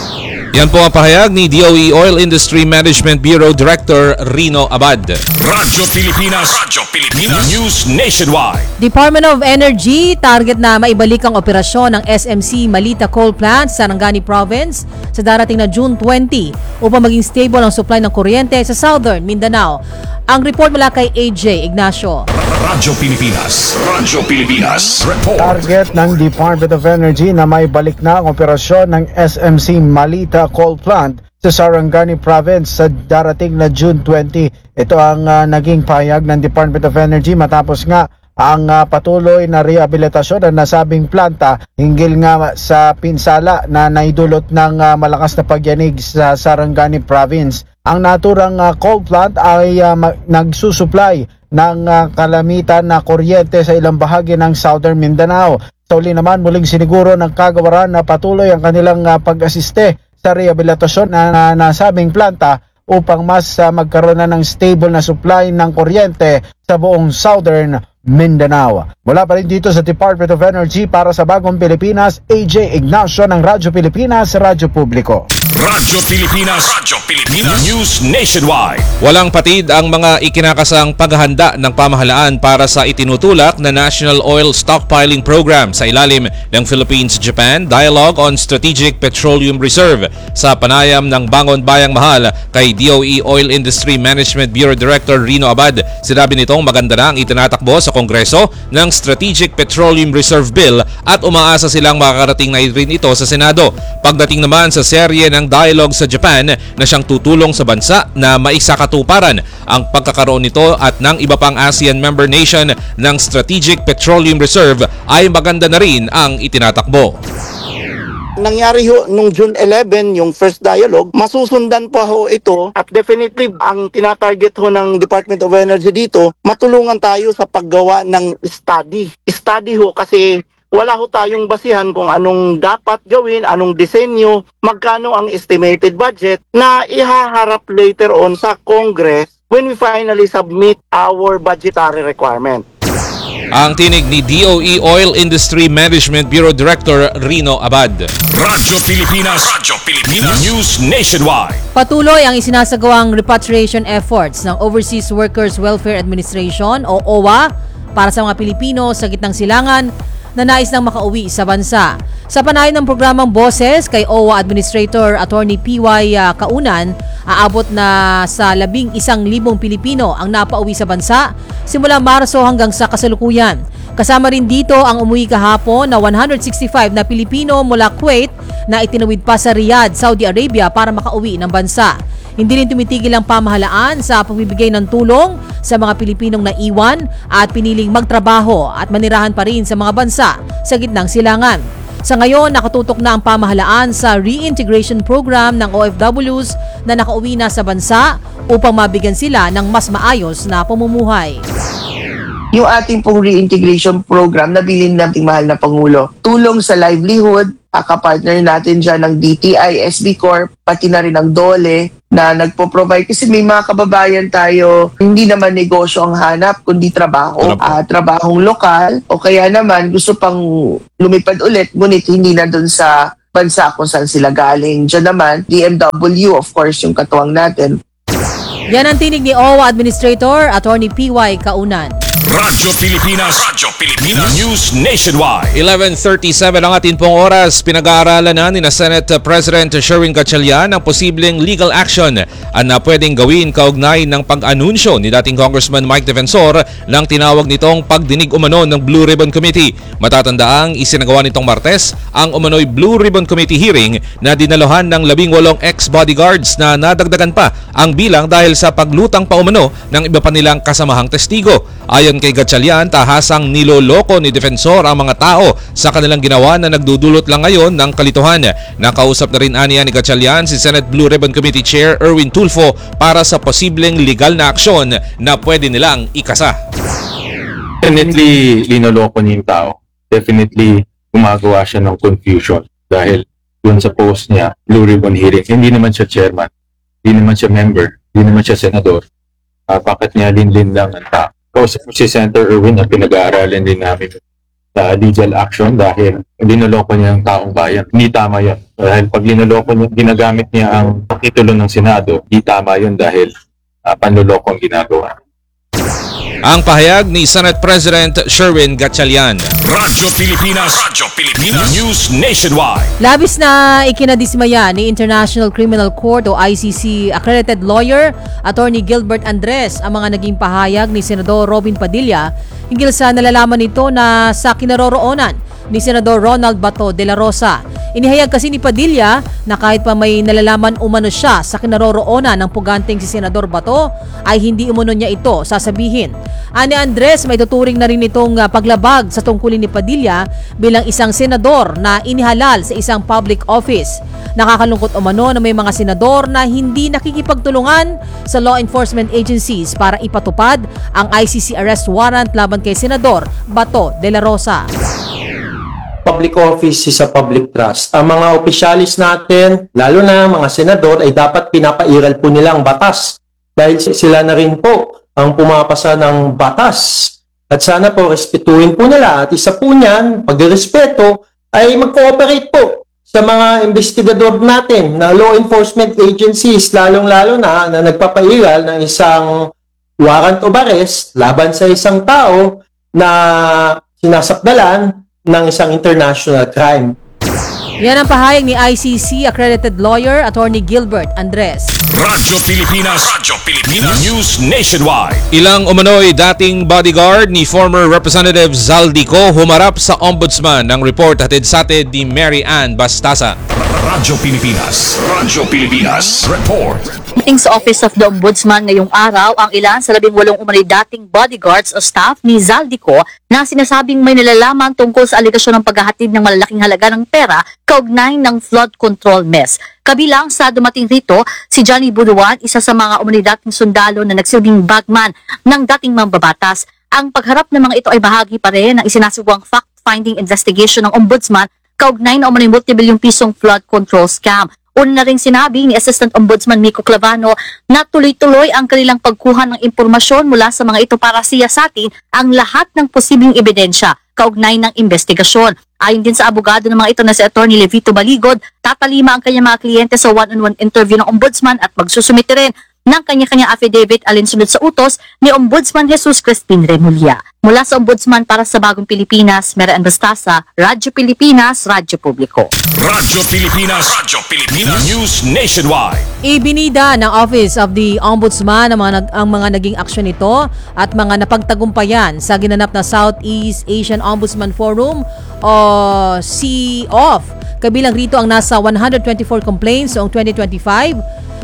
Yan po ang pahayag ni D O E Oil Industry Management Bureau Director Rino Abad. Radyo Pilipinas, Radyo Pilipinas, News Nationwide. Department of Energy target na maibalik ang operasyon ng S M C Malita Coal Plant sa Sarangani Province sa darating na June twentieth upang maging stable ang supply ng kuryente sa Southern Mindanao. Ang report mula kay A J Ignacio. Radyo Pilipinas, Radyo Pilipinas, report. Target ng Department of Energy na may balik na ang operasyon ng S M C Malita Coal Plant sa Sarangani Province sa darating na June twentieth. Ito ang uh, naging pahayag ng Department of Energy matapos nga ang uh, patuloy na rehabilitasyon ng nasabing planta hinggil nga sa pinsala na naidulot ng uh, malakas na pagyanig sa Sarangani Province. Ang naturang uh, coal plant ay uh, nagsusupply ng uh, kalamitan na kuryente sa ilang bahagi ng Southern Mindanao. Sa uli naman, muling siniguro ng kagawaran na patuloy ang kanilang uh, pag-asiste sa rehabilitasyon na, na nasabing planta upang mas uh, magkaroon na ng stable na supply ng kuryente sa buong Southern Mindanao. Mula pa rin dito sa Department of Energy para sa Bagong Pilipinas, A J Ignacio ng Radyo Pilipinas, Radyo Publiko. Radyo Pilipinas, Radyo Pilipinas, News Nationwide. Walang patid ang mga ikinakasang paghahanda ng pamahalaan para sa itinutulak na National Oil Stockpiling Program sa ilalim ng Philippines-Japan Dialogue on Strategic Petroleum Reserve. Sa panayam ng Bangon Bayang Mahal kay D O E Oil Industry Management Bureau Director Rino Abad, sinabi nitong maganda na ang itinatakbo sa Kongreso ng Strategic Petroleum Reserve Bill at umaasa silang makakarating na rin ito sa Senado. Pagdating naman sa serye ng dialogue sa Japan na siyang tutulong sa bansa na maisakatuparan ang pagkakaroon nito at ng iba pang ASEAN member nation ng Strategic Petroleum Reserve ay maganda na rin ang itinatakbo. Nangyari ho nung June eleventh yung first dialogue, masusundan pa ho ito at definitely ang tinatarget ho ng Department of Energy dito, matulungan tayo sa paggawa ng study. Study ho kasi wala ho tayong basihan kung anong dapat gawin, anong disenyo, magkano ang estimated budget na ihaharap later on sa Congress when we finally submit our budgetary requirement. Ang tinig ni D O E Oil Industry Management Bureau Director Rino Abad. Radyo Pilipinas, Radyo Pilipinas, News Nationwide. Patuloy ang isinasagawang repatriation efforts ng Overseas Workers Welfare Administration o O W A para sa mga Pilipino sa gitnang silangan na nais nang makauwi sa bansa. Sa panayam ng programang Boses kay O W A Administrator Attorney P Y Kaunan, aabot na sa labing isang libong Pilipino ang napauwi sa bansa simula Marso hanggang sa kasalukuyan. Kasama rin dito ang umuwi kahapon na one hundred sixty-five na Pilipino mula Kuwait na itinawid pa sa Riyadh, Saudi Arabia para makauwi ng bansa. Hindi rin tumitigil ang pamahalaan sa pagbibigay ng tulong sa mga Pilipinong naiwan at piniling magtrabaho at manirahan pa rin sa mga bansa sa gitnang silangan. Sa ngayon, nakatutok na ang pamahalaan sa reintegration program ng O F Ws na nakauwi na sa bansa upang mabigyan sila ng mas maayos na pamumuhay. Yung ating pong reintegration program na bilin nating mahal na Pangulo, tulong sa livelihood, kapartner natin dyan ng D T I, S B Corp, pati na rin ng DOLE na nagpo-provide. Kasi may mga kababayan tayo, hindi naman negosyo ang hanap, kundi trabaho. Uh, trabahong lokal, o kaya naman gusto pang lumipad ulit, ngunit hindi na dun sa bansa kung saan sila galing. Diyan naman, D M W, of course, yung katuwang natin. Yan ang tinig ni O W A Administrator, Attorney P Y Kaunan. Radyo Pilipinas. Radyo Pilipinas. News Nationwide. eleven thirty-seven ang atin pong oras. Pinag-aaralan na ni na Senate President Sherwin Gatchalian ang posibleng legal action na pwedeng gawin kaugnay ng pag-anunsyo ni dating Congressman Mike Defensor ng tinawag nitong pagdinig umano ng Blue Ribbon Committee. Matatandaang isinagawa nitong Martes ang umano'y Blue Ribbon Committee hearing na dinaluhan ng labing walong ex-bodyguards na nadagdagan pa ang bilang dahil sa paglutang pa umano ng iba pa nilang kasamahang testigo. Ayon kay Gatchalian, tahasang niloloko ni Defensor ang mga tao sa kanilang ginawa na nagdudulot lang ngayon ng kalituhan. Nakausap na rin aniya ni Gatchalian si Senate Blue Ribbon Committee Chair Erwin Tulfo para sa posibleng legal na aksyon na pwede nilang ikasa. Definitely linoloko niya yung tao. Definitely gumagawa siya ng confusion dahil dun sa post niya, Blue Ribbon hearing, hindi naman siya chairman, hindi naman siya member, hindi naman siya senador. Uh, bakit niya linlin lang ang tao? Kausap si Senator Erwin na pinag-aaralan din namin sa legal action dahil linoloko niya ang taong bayan. Hindi tama yun. Dahil pag linoloko niya, ginagamit niya ang titulo ng Senado, hindi tama yun dahil uh, panloloko ang ginagawa. Ang pahayag ni Senate President Sherwin Gatchalian. Radyo Pilipinas. Radyo Pilipinas. News Nationwide. Labis na ikinadismaya ni International Criminal Court o I C C accredited lawyer Attorney Gilbert Andres ang mga naging pahayag ni Senador Robin Padilla hinggil sa nalalaman nito na sa kinaroroonan ni Senador Ronald Bato de la Rosa. Inihayag kasi ni Padilla na kahit pa may nalalaman umano siya sa kinaroroonan ng puganteng si Senador Bato ay hindi umano niya ito sasabihin. Ani Andres, may tuturing na rin itong uh, paglabag sa tungkulin ni Padilla bilang isang senador na inihalal sa isang public office. Nakakalungkot umano na may mga senador na hindi nakikipagtulungan sa law enforcement agencies para ipatupad ang I C C arrest warrant laban kay Senador Bato de la Rosa. Public office is a public trust. Ang mga opisyalis natin, lalo na mga senador, ay dapat pinapairal po nila ang batas. Dahil sila na rin po ang pumapasa ng batas. At sana po respetuhin po nila. At isa po niyan, pagrespeto, ay mag-cooperate po sa mga investigador natin na law enforcement agencies, lalong-lalo na na nagpapairal ng isang warrant of arrest laban sa isang tao na sinasakdalan ng isang international crime. Yan ang pahayag ni I C C accredited lawyer Attorney Gilbert Andres. Radyo Pilipinas. Radyo Pilipinas. News Nationwide. Ilang umano'y dating bodyguard ni former Representative Zaldico humarap sa ombudsman. Ang report hatid sa atin ni Mary Ann Bastasa. Radyo Pilipinas. Radyo Pilipinas. Report. Meeting sa Office of the Ombudsman ngayong araw ang ilan sa labing walong umano'y dating bodyguards o staff ni Zaldico na sinasabing may nalalaman tungkol sa aligasyon ng paghahatid ng malalaking halaga ng pera kaugnay ng flood control mess. Kabilang sa dumating rito, si Johnny Buruan, isa sa mga umano'y dating sundalo na nagsilbing bagman ng dating mambabatas. Ang pagharap ng mga ito ay bahagi pa rin ng isinasugawang fact-finding investigation ng Ombudsman kaugnay na umano'y multibilyong pisong flood control scam. Una na rin sinabi ni Assistant Ombudsman Miko Clavano na tuloy-tuloy ang kanilang pagkuha ng impormasyon mula sa mga ito para siyasatin ang lahat ng posibleng ebidensya kaugnay ng investigasyon. Ayon din sa abogado ng mga ito na si Attorney Levito Baligod, tatalima ang kanyang mga kliyente sa one-on-one interview ng Ombudsman at magsusumite rin ng kanya-kanyang affidavit alinsunod sa utos ni Ombudsman Jesus Crispin Remulla. Mula sa Ombudsman para sa Bagong Pilipinas, Mary Ann Bastasa, Radyo Pilipinas, Radyo Publiko. Radyo Pilipinas. Radyo Pilipinas. News Nationwide. Ibinida ng Office of the Ombudsman ang mga, ang mga naging aksyon nito at mga napagtagumpayan sa ginanap na Southeast Asian Ombudsman Forum o C O F. Kabilang rito ang nasa one hundred twenty-four complaints noong twenty twenty-five,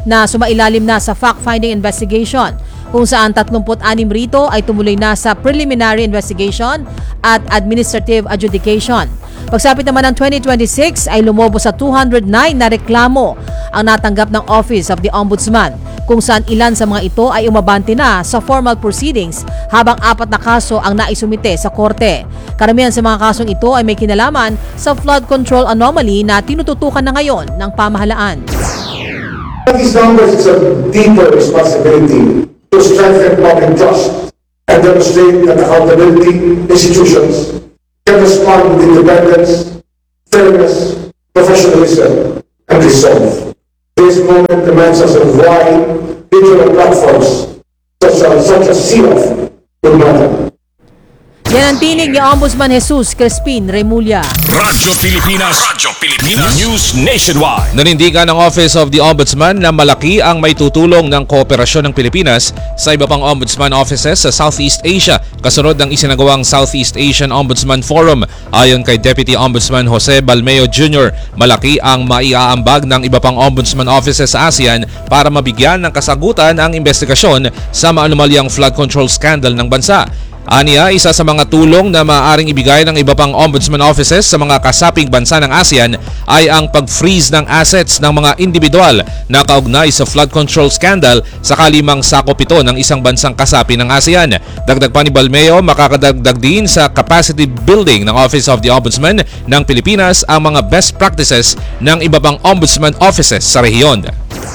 na sumailalim na sa fact-finding investigation, kung saan thirty-six rito ay tumuloy na sa preliminary investigation at administrative adjudication. Pagsapit naman ng twenty twenty-six ay lumobo sa two hundred nine na reklamo ang natanggap ng Office of the Ombudsman, kung saan ilan sa mga ito ay umabante na sa formal proceedings habang apat na kaso ang naisumite sa korte. Karamihan sa mga kasong ito ay may kinalaman sa flood control anomaly na tinututukan na ngayon ng pamahalaan. These numbers is a deeper responsibility to strengthen public trust and demonstrate that accountability institutions can respond with independence, fairness, professionalism, and resolve. This moment reminds us of why digital platforms such as, such as C F will matter. Yan ang tinig ni Ombudsman Jesus Crespin Remulla. Radyo Pilipinas, Radyo Pilipinas, News Nationwide. Nanindigan ng Office of the Ombudsman na malaki ang may tutulong ng kooperasyon ng Pilipinas sa iba pang Ombudsman offices sa Southeast Asia kasunod ng isinagawang Southeast Asian Ombudsman Forum. Ayon kay Deputy Ombudsman Jose Balmeo Junior, malaki ang maiaambag ng iba pang Ombudsman offices sa ASEAN para mabigyan ng kasagutan ang investigasyon sa maanumalyang flood control scandal ng bansa. Aniya, isa sa mga tulong na maaaring ibigay ng iba pang ombudsman offices sa mga kasaping bansa ng ASEAN ay ang pag-freeze ng assets ng mga individual na kaugnay sa flood control scandal sakali mang sakop ito ng isang bansang kasapi ng ASEAN. Dagdag pa ni Balmeo, makakadagdag din sa capacity building ng Office of the Ombudsman ng Pilipinas ang mga best practices ng iba pang ombudsman offices sa rehiyon.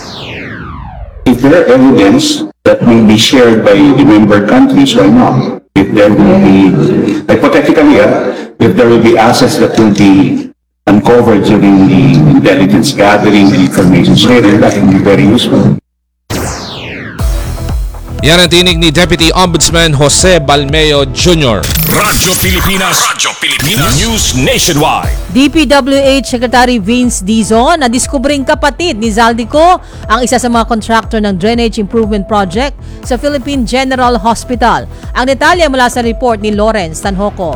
If there are evidence that will be shared by the member countries, why not? If there will be, hypothetically, uh, if there will be assets that will be uncovered during the intelligence gathering and information sharing, that will be very useful. Yan ang tinig ni Deputy Ombudsman Jose Balmeo Junior Radyo Pilipinas, Radyo Pilipinas, News Nationwide. D P W H Secretary Vince Dizon na diskubring kapatid ni Zaldico ang isa sa mga contractor ng Drainage Improvement Project sa Philippine General Hospital. Ang detalye mula sa report ni Lawrence Tanhoco.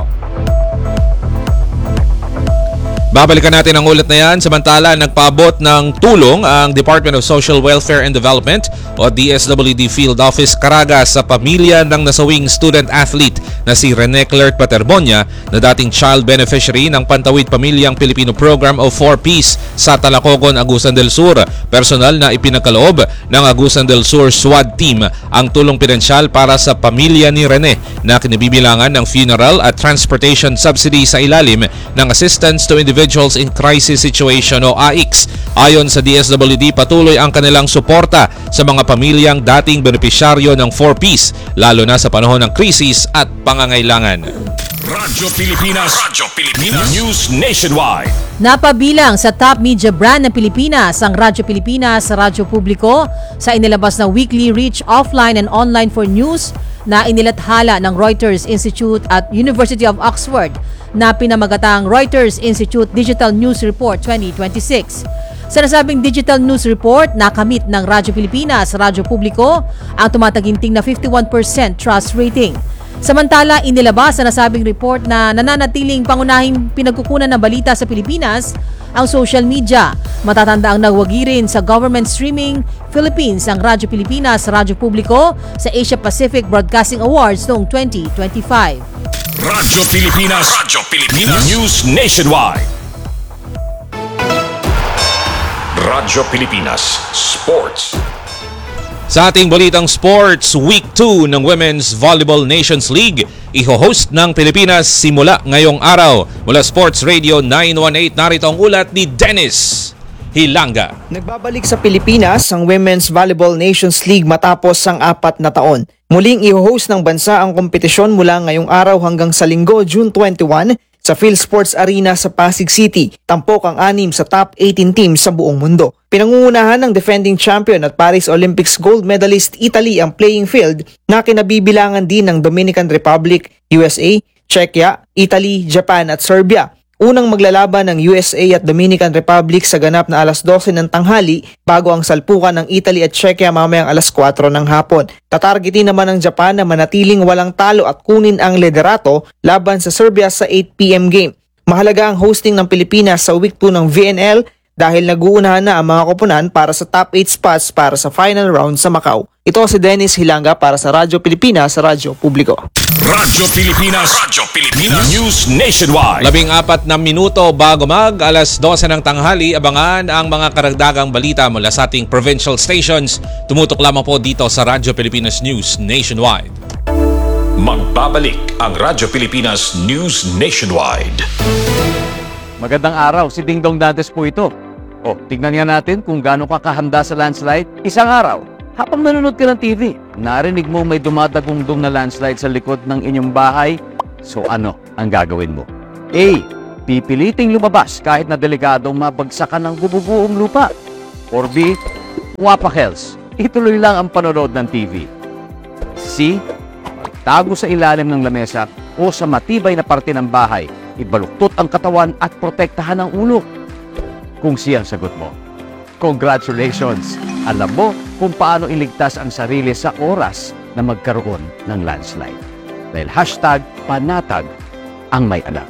Babalikan natin ang ulat na yan. Samantala, nagpaabot ng tulong ang Department of Social Welfare and Development o D S W D Field Office Caraga sa pamilya ng nasawing student athlete na si Rene Clert Paterbonia na dating child beneficiary ng Pantawid Pamilyang Pilipino Program o four Ps sa Talacogon, Agusan del Sur. Personal na ipinagkaloob ng Agusan del Sur SWAT team ang tulong pinansyal para sa pamilya ni Rene na kinibibilangan ng funeral at transportation subsidy sa ilalim ng Assistance to Individuals in Crisis Situation o A I C S. Ayon sa D S W D, patuloy ang kanilang suporta sa mga pamilyang dating benepisyaryo ng four Ps, lalo na sa panahon ng krisis at pangangailangan. Radyo Pilipinas, Radyo Pilipinas, News Nationwide. Napabilang sa top media brand ng Pilipinas ang Radyo Pilipinas sa Radyo Publiko sa inilabas na weekly reach offline and online for news na inilathala ng Reuters Institute at University of Oxford na pinamagatang Reuters Institute Digital News Report twenty twenty-six. Sa nasabing Digital News Report, nakamit ng Radyo Pilipinas sa Radyo Publiko ang tumataginting na fifty-one percent trust rating. Samantala, inilabas sa nasabing report na nananatiling pangunahing pinagkukunan ng balita sa Pilipinas ang social media. Matatanda ang nagwagi rin sa government streaming Philippines ang Radyo Pilipinas sa Radyo Publiko sa Asia Pacific Broadcasting Awards noong twenty twenty-five. Radyo Pilipinas, Radyo Pilipinas, News Nationwide. Radyo Pilipinas Sports. Sa ating balitang sports, Week two ng Women's Volleyball Nations League, iho-host ng Pilipinas simula ngayong araw. Mula Sports Radio nine one eight, narito ang ulat ni Dennis Hilanga. Nagbabalik sa Pilipinas ang Women's Volleyball Nations League matapos ang apat na taon. Muling iho-host ng bansa ang kompetisyon mula ngayong araw hanggang sa Linggo, June twenty-one, sa PhilSports Arena sa Pasig City. Tampok ang anim sa top eighteen teams sa buong mundo. Pinangungunahan ng defending champion at Paris Olympics gold medalist Italy ang playing field na kinabibilangan din ng Dominican Republic, U S A, Czechia, Italy, Japan at Serbia. Unang maglalaban ng U S A at Dominican Republic sa ganap na alas dose ng tanghali bago ang salpukan ng Italy at Czechia mamayang alas kwatro ng hapon. Tatargetin naman ng Japan na manatiling walang talo at kunin ang liderato laban sa Serbia sa eight p m game. Mahalaga ang hosting ng Pilipinas sa week two ng V N L dahil nag-uunahan na ang mga koponan para sa top eight spots para sa final round sa Macau. Ito si Dennis Hilanga para sa Radyo Pilipinas, Radyo Publiko. Radyo Pilipinas, Radyo Pilipinas, News Nationwide. Labing apat na minuto bago mag alas dose ng tanghali, abangan ang mga karagdagang balita mula sa ating provincial stations. Tumutok lamang po dito sa Radyo Pilipinas News Nationwide. Magbabalik ang Radyo Pilipinas News Nationwide. Magandang araw, si Dingdong Dantes po ito. O, tignan nga natin kung gaano ka kahanda sa landslide. Isang araw, habang nanonood ka ng T V, narinig mo may dumadagungdong na landslide sa likod ng inyong bahay. So ano ang gagawin mo? A. Pipiliting lumabas kahit na delikadong mabagsakan ng bububuong lupa. Or B. Wapakels, ituloy lang ang panonood ng T V. C. Tago sa ilalim ng lamesa o sa matibay na parte ng bahay. Ibaluktot ang katawan at protektahan ang ulo. Kung siyang sagot mo, congratulations! Alam mo kung paano iligtas ang sarili sa oras na magkaroon ng landslide. Dahil hashtag panatag ang may alam.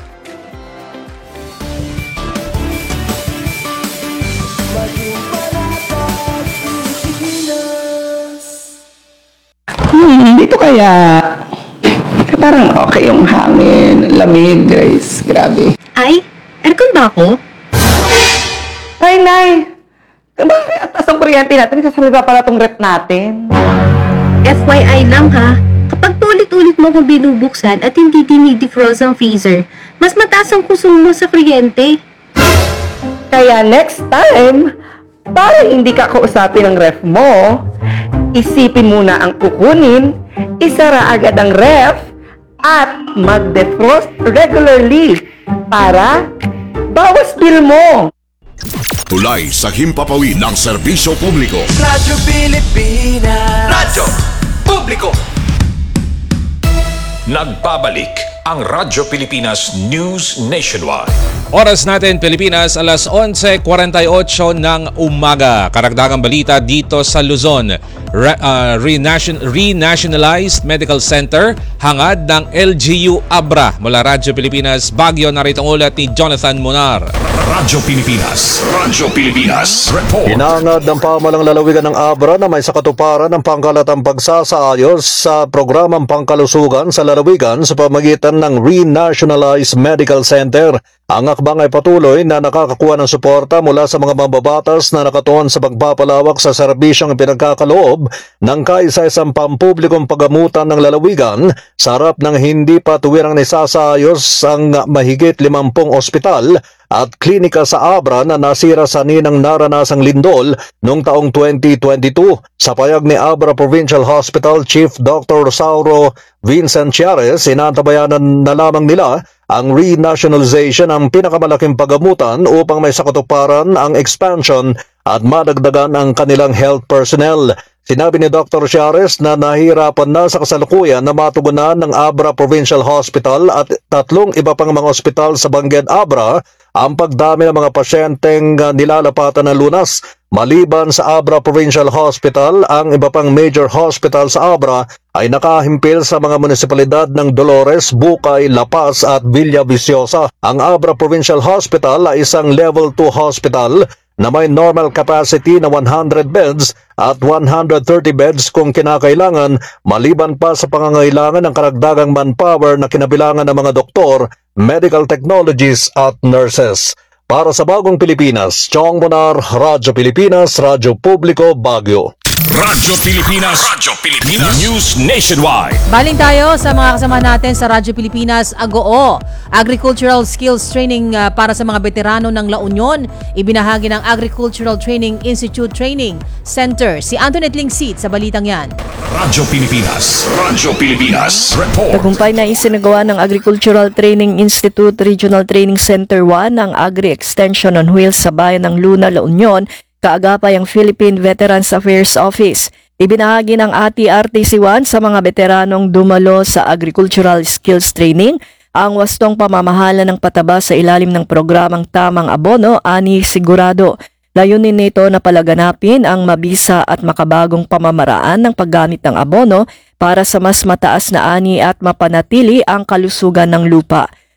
Hmm, dito kaya parang okay yung hangin, lamig, Grace. Grabe. Ay, aircon ba ako? Ay, Nay! Bakit at taas ang kuryente natin? Sasalba pala tong rep natin. F Y I lang ha, kapag tulit-ulit mo kung binubuksan at hindi dinidefrost ang freezer, mas mataas ang konsumo sa kuryente. Kaya next time, para hindi ka kausapin ng ref mo, isipin muna ang kukunin, isara agad ang ref, at mag-defrost regularly para bawas bill mo. Tulay sa himpapawid ng serbisyo publiko. Radyo Pilipinas, Radyo Publiko. Nagbabalik ang Radyo Pilipinas News Nationwide. Oras natin Pilipinas, alas onse forty-eight ng umaga. Karagdagang balita dito sa Luzon. Re, uh, renation, Renationalized Medical Center, hangad ng L G U Abra. Mula Radyo Pilipinas, Baguio, narito ang ulat ni Jonathan Monar. Radyo Pilipinas, Radyo Pilipinas, report. Hinangad ng pamalang lalawigan ng Abra na may sakatuparan ng pangkalatang pagsasaayos sa programang pangkalusugan sa lalawigan sa pamagitan ng Renationalized Medical Center. Ang akbang ay patuloy na nakakakuha ng suporta mula sa mga mambabatas na nakatuon sa pagpapalawak sa serbisyong pinagkakaloob ng kaisa-isang pampublikong pagamutan ng lalawigan sa harap ng hindi pa tuwirang naisasayos ang mahigit limampung ospital at klinika sa Abra na nasira sa ninang naranasang lindol noong taong twenty twenty-two. Sa payag ni Abra Provincial Hospital Chief Doctor Rosauro Vincent Chiares, inantabayanan na lamang nila ang renationalization ang pinakamalaking pagamutan upang may sakatuparan ang expansion at madagdagan ang kanilang health personnel. Sinabi ni Doctor Chiares na nahihirapan na sa kasalukuyan na matugunan ng Abra Provincial Hospital at tatlong iba pang mga ospital sa Bangged Abra ang pagdami ng mga pasyenteng nilalapatan ng lunas. Maliban sa Abra Provincial Hospital, ang iba pang major hospital sa Abra ay nakahimpil sa mga munisipalidad ng Dolores, Bukay, La Paz at Villaviciosa. Ang Abra Provincial Hospital ay isang level two hospital na may normal capacity na one hundred beds at one hundred thirty beds kung kinakailangan, maliban pa sa pangangailangan ng karagdagang manpower na kinabilangan ng mga doktor, medical technologies at nurses. Para sa Bagong Pilipinas, Chong Monar, Radyo Pilipinas, Radyo Publiko, Baguio. Radyo Pilipinas, Radyo Pilipinas News Nationwide. Baling tayo sa mga kasama natin sa Radyo Pilipinas, Agoo, Agricultural Skills Training uh, para sa mga veterano ng La Union. Ibinahagi ng Agricultural Training Institute Training Center. Si Antoinette Lingsit sa balitang yan. Radyo Pilipinas, Radyo Pilipinas, report. Tagumpay na isinagawa ng Agricultural Training Institute Regional Training Center one ng Agri-Extension on Wheels sa bayan ng Luna, La Union, kaagapay ang Philippine Veterans Affairs Office. Ibinahagi ng A T R T C one sa mga veteranong dumalo sa Agricultural Skills Training ang wastong pamamahala ng pataba sa ilalim ng programang Tamang Abono, ani sigurado. Layunin nito na palaganapin ang mabisa at makabagong pamamaraan ng paggamit ng abono para sa mas mataas na ani at mapanatili ang kalusugan ng lupa.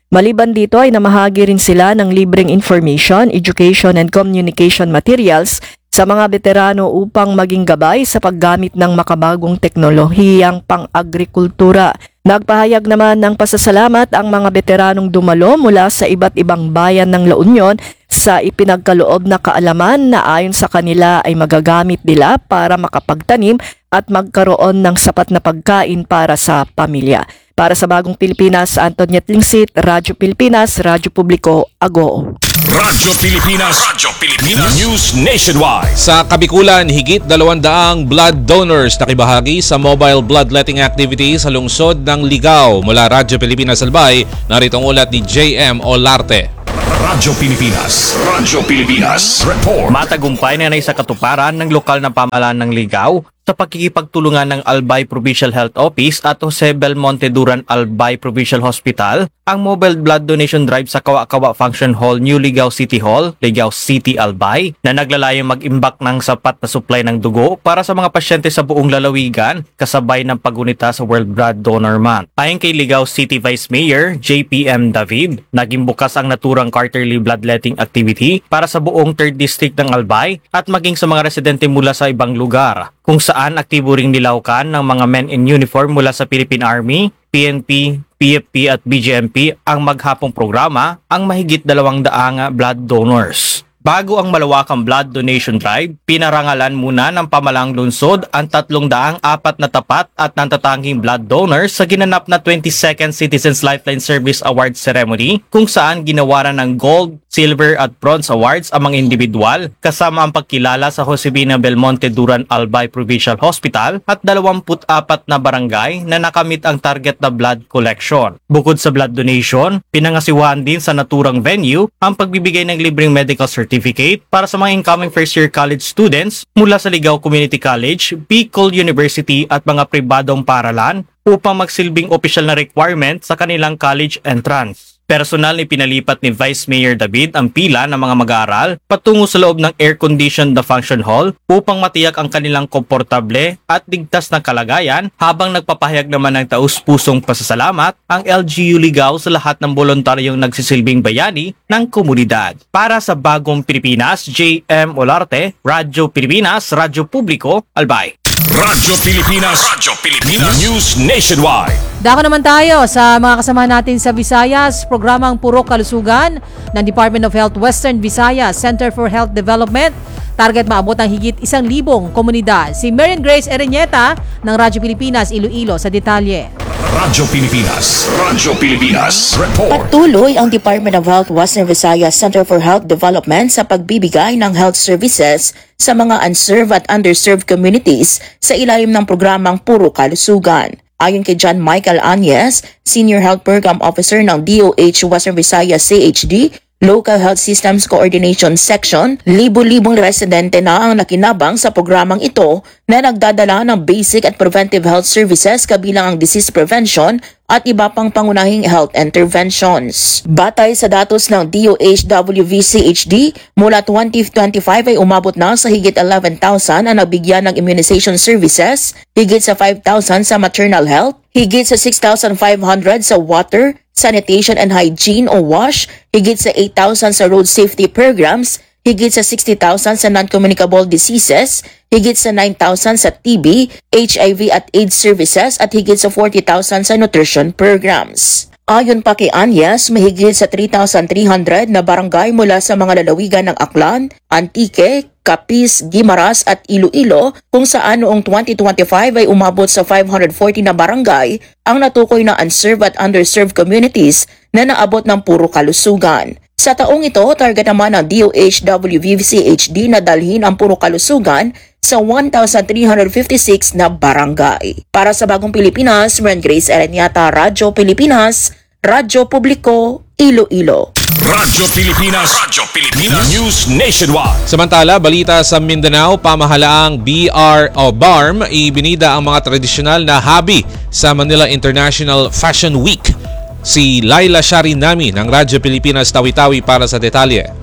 Maliban dito ay namahagi rin sila ng libreng information, education and communication materials sa mga veterano upang maging gabay sa paggamit ng makabagong teknolohiyang pang-agrikultura. Nagpahayag naman ng pasasalamat ang mga veteranong dumalo mula sa iba't ibang bayan ng La Union sa ipinagkaloob na kaalaman na ayon sa kanila ay magagamit nila para makapagtanim at magkaroon ng sapat na pagkain para sa pamilya. Para sa Bagong Pilipinas, Antoniet Lingsit, Radyo Pilipinas, Radyo Publiko, Agoo. Radyo Pilipinas, Radyo Pilipinas, News Nationwide. Sa Kabikulan, higit dalawang daang blood donors nakibahagi sa mobile bloodletting activity sa lungsod ng Ligao. Mula Radyo Pilipinas Albay, narito ang ulat ni J M Olarte. Radyo Pilipinas, Radyo Pilipinas, Report. Matagumpay na sa katuparan ng lokal na pamahalaan ng Ligao sa pagkikipagtulungan ng Albay Provincial Health Office at Jose Belmonte Duran Albay Provincial Hospital ang mobile blood donation drive sa Kawa-Kawa Function Hall, New Ligao City Hall, Ligao City, Albay, na naglalayong mag-imbak ng sapat na supply ng dugo para sa mga pasyente sa buong lalawigan kasabay ng pagunita sa World Blood Donor Month. Ayon kay Ligao City Vice Mayor J P M David, naging bukas ang naturang quarterly bloodletting activity para sa buong third District ng Albay at maging sa mga residente mula sa ibang lugar, kung saan aktibo ring nilawkan ng mga men in uniform mula sa Philippine Army, P N P, P F P at B J M P ang maghapong programa ang mahigit dalawang daang blood donors. Bago ang malawakang blood donation drive, pinarangalan muna ng pamalang lungsod ang tatlong daang apat na tapat at nantatanging blood donors sa ginanap na twenty-second Citizens Lifeline Service Award Ceremony, kung saan ginawaran ng gold, silver at bronze awards ang mga individual kasama ang pagkilala sa Josefina Belmonte Duran Albay Provincial Hospital at dalawampu't apat na barangay na nakamit ang target na blood collection. Bukod sa blood donation, pinangasiwahan din sa naturang venue ang pagbibigay ng libreng medical certificate para sa mga incoming first year college students mula sa Ligao Community College, Bicol University at mga pribadong paaralan upang magsilbing opisyal na requirement sa kanilang college entrance. Personal na pinalipat ni Vice Mayor David ang pila ng mga mag-aaral patungo sa loob ng air-conditioned na function hall upang matiyak ang kanilang komportable at ligtas na kalagayan, habang nagpapahayag naman ng taus-pusong pasasalamat ang L G U Ligao sa lahat ng voluntaryong nagsisilbing bayani ng komunidad. Para sa Bagong Pilipinas, J M Olarte, Radyo Pilipinas, Radyo Publiko, Albay. Radyo Pilipinas, Radyo Pilipinas, News Nationwide. Dako naman tayo sa mga kasama natin sa Visayas, programang Puro Kalusugan ng Department of Health Western Visayas Center for Health Development. Target maabot ang higit isang libong komunidad. Si Marian Grace Ereñeta ng Radyo Pilipinas, Iloilo sa detalye. Radyo Pilipinas, Radyo Pilipinas, Report. Patuloy ang Department of Health Western Visayas Center for Health Development sa pagbibigay ng health services sa mga unserved at underserved communities sa ilalim ng programang Puro Kalusugan. Ayon kay John Michael Anyes, Senior Health Program Officer ng D O H Western Visayas C H D, Local Health Systems Coordination Section, libo-libong residente na ang nakinabang sa programang ito na nagdadala ng basic at preventive health services kabilang ang disease prevention at iba pang pangunahing health interventions. Batay sa datos ng D O H W V C H D, mula twenty twenty-five ay umabot na sa higit eleven thousand ang nabigyan ng immunization services, higit sa five thousand sa maternal health, higit sa six thousand five hundred sa water, sanitation and hygiene o WASH, higit sa eight thousand sa road safety programs, higit sa sixty thousand sa non-communicable diseases, higit sa nine thousand sa T B, H I V at AIDS services at higit sa forty thousand sa nutrition programs. Ayon pa kay Anyas, mahigit sa three thousand three hundred na barangay mula sa mga lalawigan ng Aklan, Antique, Capiz, Guimaras at Iloilo, kung saan noong twenty twenty-five ay umabot sa five hundred forty na barangay ang natukoy na unserved at underserved communities na naabot ng Puro Kalusugan. Sa taong ito, target naman ng D O H W V C H D na dalhin ang Puro Kalusugan sa one thousand three hundred fifty-six na barangay. Para sa Bagong Pilipinas, Marian Grace Ereñeta, Radyo Pilipinas, Radyo Publiko, Iloilo. Radyo Pilipinas, Radyo Pilipinas, News Nationwide. Samantala, balita sa Mindanao, pamahalaang B R o B A R M ibinida ang mga tradisyonal na hobby sa Manila International Fashion Week. Si Laila Sharinami ng Radyo Pilipinas Tawi-Tawi para sa detalye.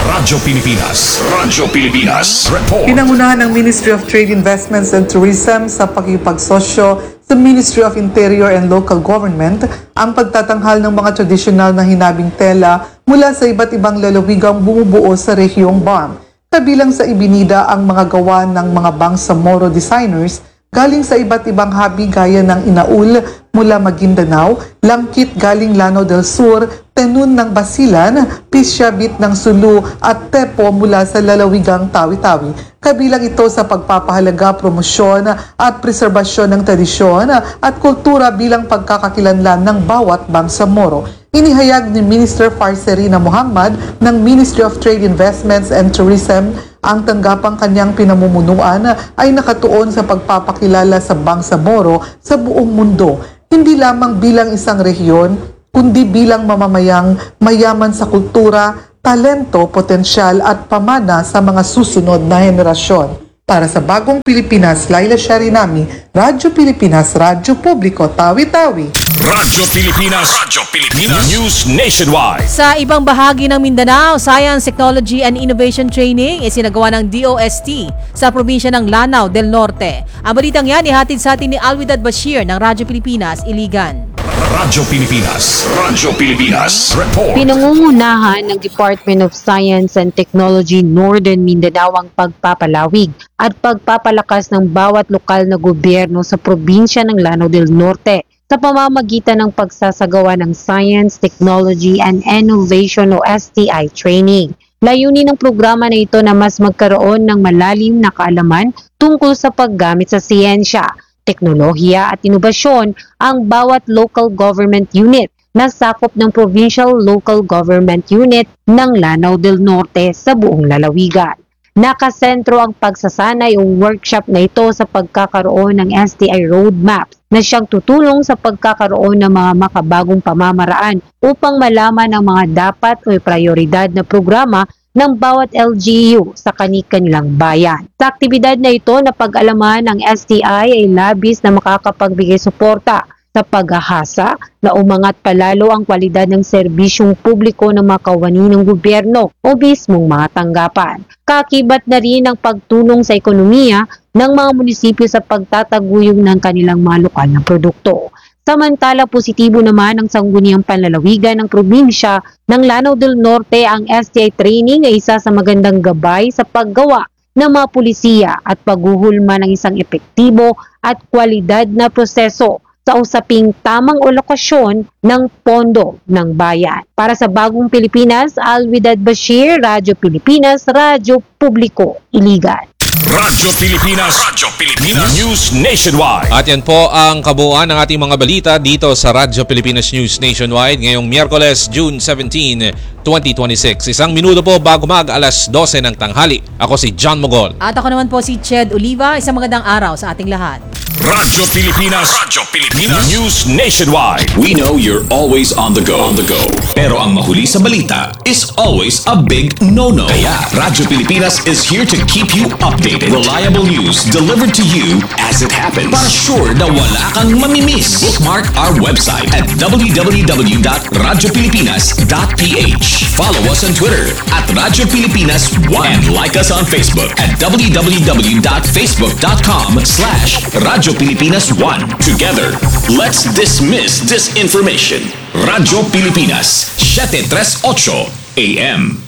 Radyo Pilipinas. Radyo Pilipinas. Report. Pinangunahan ng Ministry of Trade, Investments and Tourism sa pakikipagsosyo sa Ministry of Interior and Local Government ang pagtatanghal ng mga tradisyonal na hinabing tela mula sa iba't ibang lalawigang bumubuo sa rehiyong B A R M. Kabilang sa ibinida ang mga gawa ng mga Bangsamoro designers galing sa iba't ibang habi gaya ng inaul mula Maguindanao, langkit galing Lanao del Sur, tenun ng Basilan, pisyabit ng Sulu at tepo mula sa lalawigang Tawi-Tawi. Kabilang ito sa pagpapahalaga, promosyon at preserbasyon ng tradisyon at kultura bilang pagkakakilanlan ng bawat Bangsamoro. Inihayag ni Minister Farserina Muhammad ng Ministry of Trade, Investments and Tourism ang tanggapang kanyang pinamumunuan ay nakatuon sa pagpapakilala sa Bangsamoro sa buong mundo, hindi lamang bilang isang rehiyon, kundi bilang mamamayang mayaman sa kultura, talento, potensyal at pamana sa mga susunod na henerasyon. Para sa Bagong Pilipinas, Laila Sharinami, Radyo Pilipinas, Radyo Publiko, Tawi-Tawi. Radyo Pilipinas. Radyo Pilipinas. News Nationwide. Sa ibang bahagi ng Mindanao, Science, Technology and Innovation Training isinagawa ng D O S T sa probinsya ng Lanao del Norte. Ang balitang yan ihatid sa atin ni Alwidad Bashir ng Radyo Pilipinas, Iligan. Radyo Pilipinas. Radyo Pilipinas. Report. Pinangungunahan ng Department of Science and Technology Northern Mindanao ang pagpapalawig at pagpapalakas ng bawat lokal na gobyerno sa probinsya ng Lanao del Norte sa pamamagitan ng pagsasagawa ng Science, Technology and Innovation o S T I training. Layunin ng programa na ito na mas magkaroon ng malalim na kaalaman tungkol sa paggamit sa siyensya, teknolohiya at inobasyon ang bawat local government unit na sakop ng Provincial Local Government Unit ng Lanao del Norte sa buong lalawigan. Nakasentro ang pagsasanay o workshop na ito sa pagkakaroon ng S T I roadmaps na siyang tutulong sa pagkakaroon ng mga makabagong pamamaraan upang malaman ang mga dapat o prioridad na programa ng bawat L G U sa kani-kanilang bayan. Sa aktibidad na ito na pag-alaman ng S T I ay labis na makakapagbigay suporta sa paghahasa na umangat palalo ang kwalidad ng serbisyong publiko ng mga kawani ng gobyerno o mismong mga tanggapan. Kakibat na rin ang pagtulong sa ekonomiya ng mga munisipyo sa pagtataguyod ng kanilang mga lokal na produkto. Samantala, positibo naman ang sangguniang panlalawigan ng probinsya ng Lanao del Norte. Ang S T I training ay isa sa magandang gabay sa paggawa ng mga pulisiya at paghuhulma ng isang epektibo at kwalidad na proseso sa usaping tamang alokasyon ng pondo ng bayan. Para sa Bagong Pilipinas, Alwidad Bashir, Radyo Pilipinas, Radyo Publiko, Iligan. Radyo Pilipinas. Radyo Pilipinas. News Nationwide. At yan po ang kabuuan ng ating mga balita dito sa Radyo Pilipinas News Nationwide ngayong Miyerkules, June seventeenth, twenty twenty-six. Isang minuto po bago mag alas dose ng tanghali. Ako si John Mogol. At ako naman po si Ched Oliva. Isang magandang araw sa ating lahat. Radyo Pilipinas. Radyo Pilipinas. News Nationwide. We know you're always on the go. On the go. Pero ang mahuli sa balita is always a big no-no. Kaya Radyo Pilipinas is here to keep you updated. Reliable news delivered to you as it happens. Para sure na wala kang mamimiss. Bookmark our website at w w w dot radyo pilipinas dot p h. Follow us on Twitter at Radyo Pilipinas one and like us on Facebook at w w w dot facebook dot com slash Radyo Pilipinas one. Together, let's dismiss disinformation. Radyo Pilipinas, seven thirty-eight A M.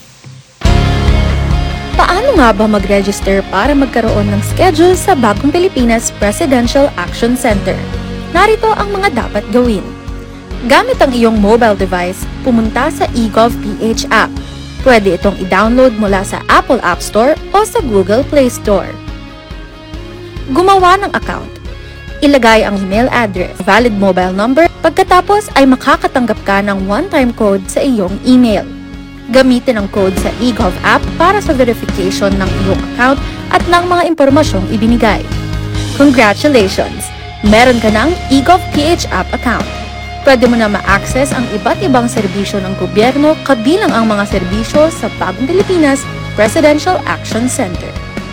Paano nga ba mag-register para magkaroon ng schedule sa Bagong Pilipinas Presidential Action Center? Narito ang mga dapat gawin. Gamit ang iyong mobile device, pumunta sa eGovPH app. Pwede itong i-download mula sa Apple App Store o sa Google Play Store. Gumawa ng account. Ilagay ang email address, valid mobile number, pagkatapos ay makakatanggap ka ng one-time code sa iyong email. Gamitin ang code sa eGov app para sa verification ng iyong account at ng mga impormasyong ibinigay. Congratulations! Meron ka ng eGovPH app account. Pwede mo na ma-access ang iba't ibang serbisyo ng gobyerno kabilang ang mga serbisyo sa Bagong Pilipinas Presidential Action Center.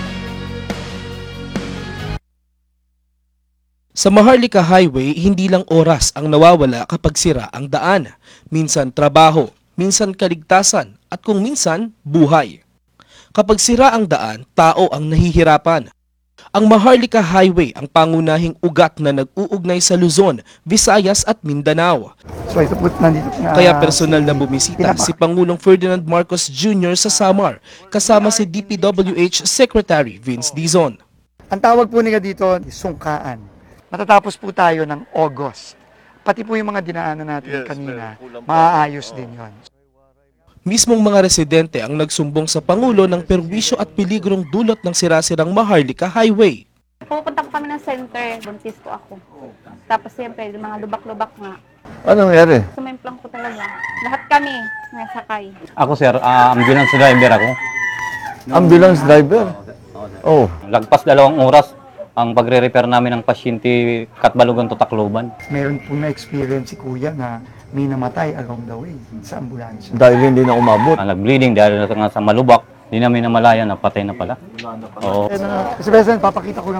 Sa Maharlika Highway, hindi lang oras ang nawawala kapag sira ang daan. Minsan trabaho, minsan kaligtasan at kung minsan, buhay. Kapag sira ang daan, tao ang nahihirapan. Ang Maharlika Highway ang pangunahing ugat na nag-uugnay sa Luzon, Visayas at Mindanao. So ito po, nandito na, Kaya personal na bumisita si Pangulong Ferdinand Marcos Junior sa Samar kasama si D P W H Secretary Vince Dizon. Ang tawag po nila dito, sungkaan. Matatapos po tayo ng August. Pati po yung mga dinaanan natin kanina, maaayos din yon. Mismong mga residente ang nagsumbong sa Pangulo ng perwisyo at peligrong dulot ng sirasirang Maharlika Highway. Pupunta ko kami ng center, buntis ko ako. Tapos siyempre, yung mga lubak-lubak nga. Ano nangyari? Sumemplang ko talaga. Lahat kami, nasakay. Ako sir, uh, ambulance driver ako. Ambulance driver? Oh. Lagpas dalawang oras ang pagre-repair namin ng pasyente Katbalogan to Tacloban. Meron po na-experience si Kuya na may namatay along the way sa ambulansya. Dahil hindi na umabot. Uh, nag-bleeding dahil nga sa malubak, hindi namin namalayan na patay na pala. Oo. Kasi President, papakita ko lang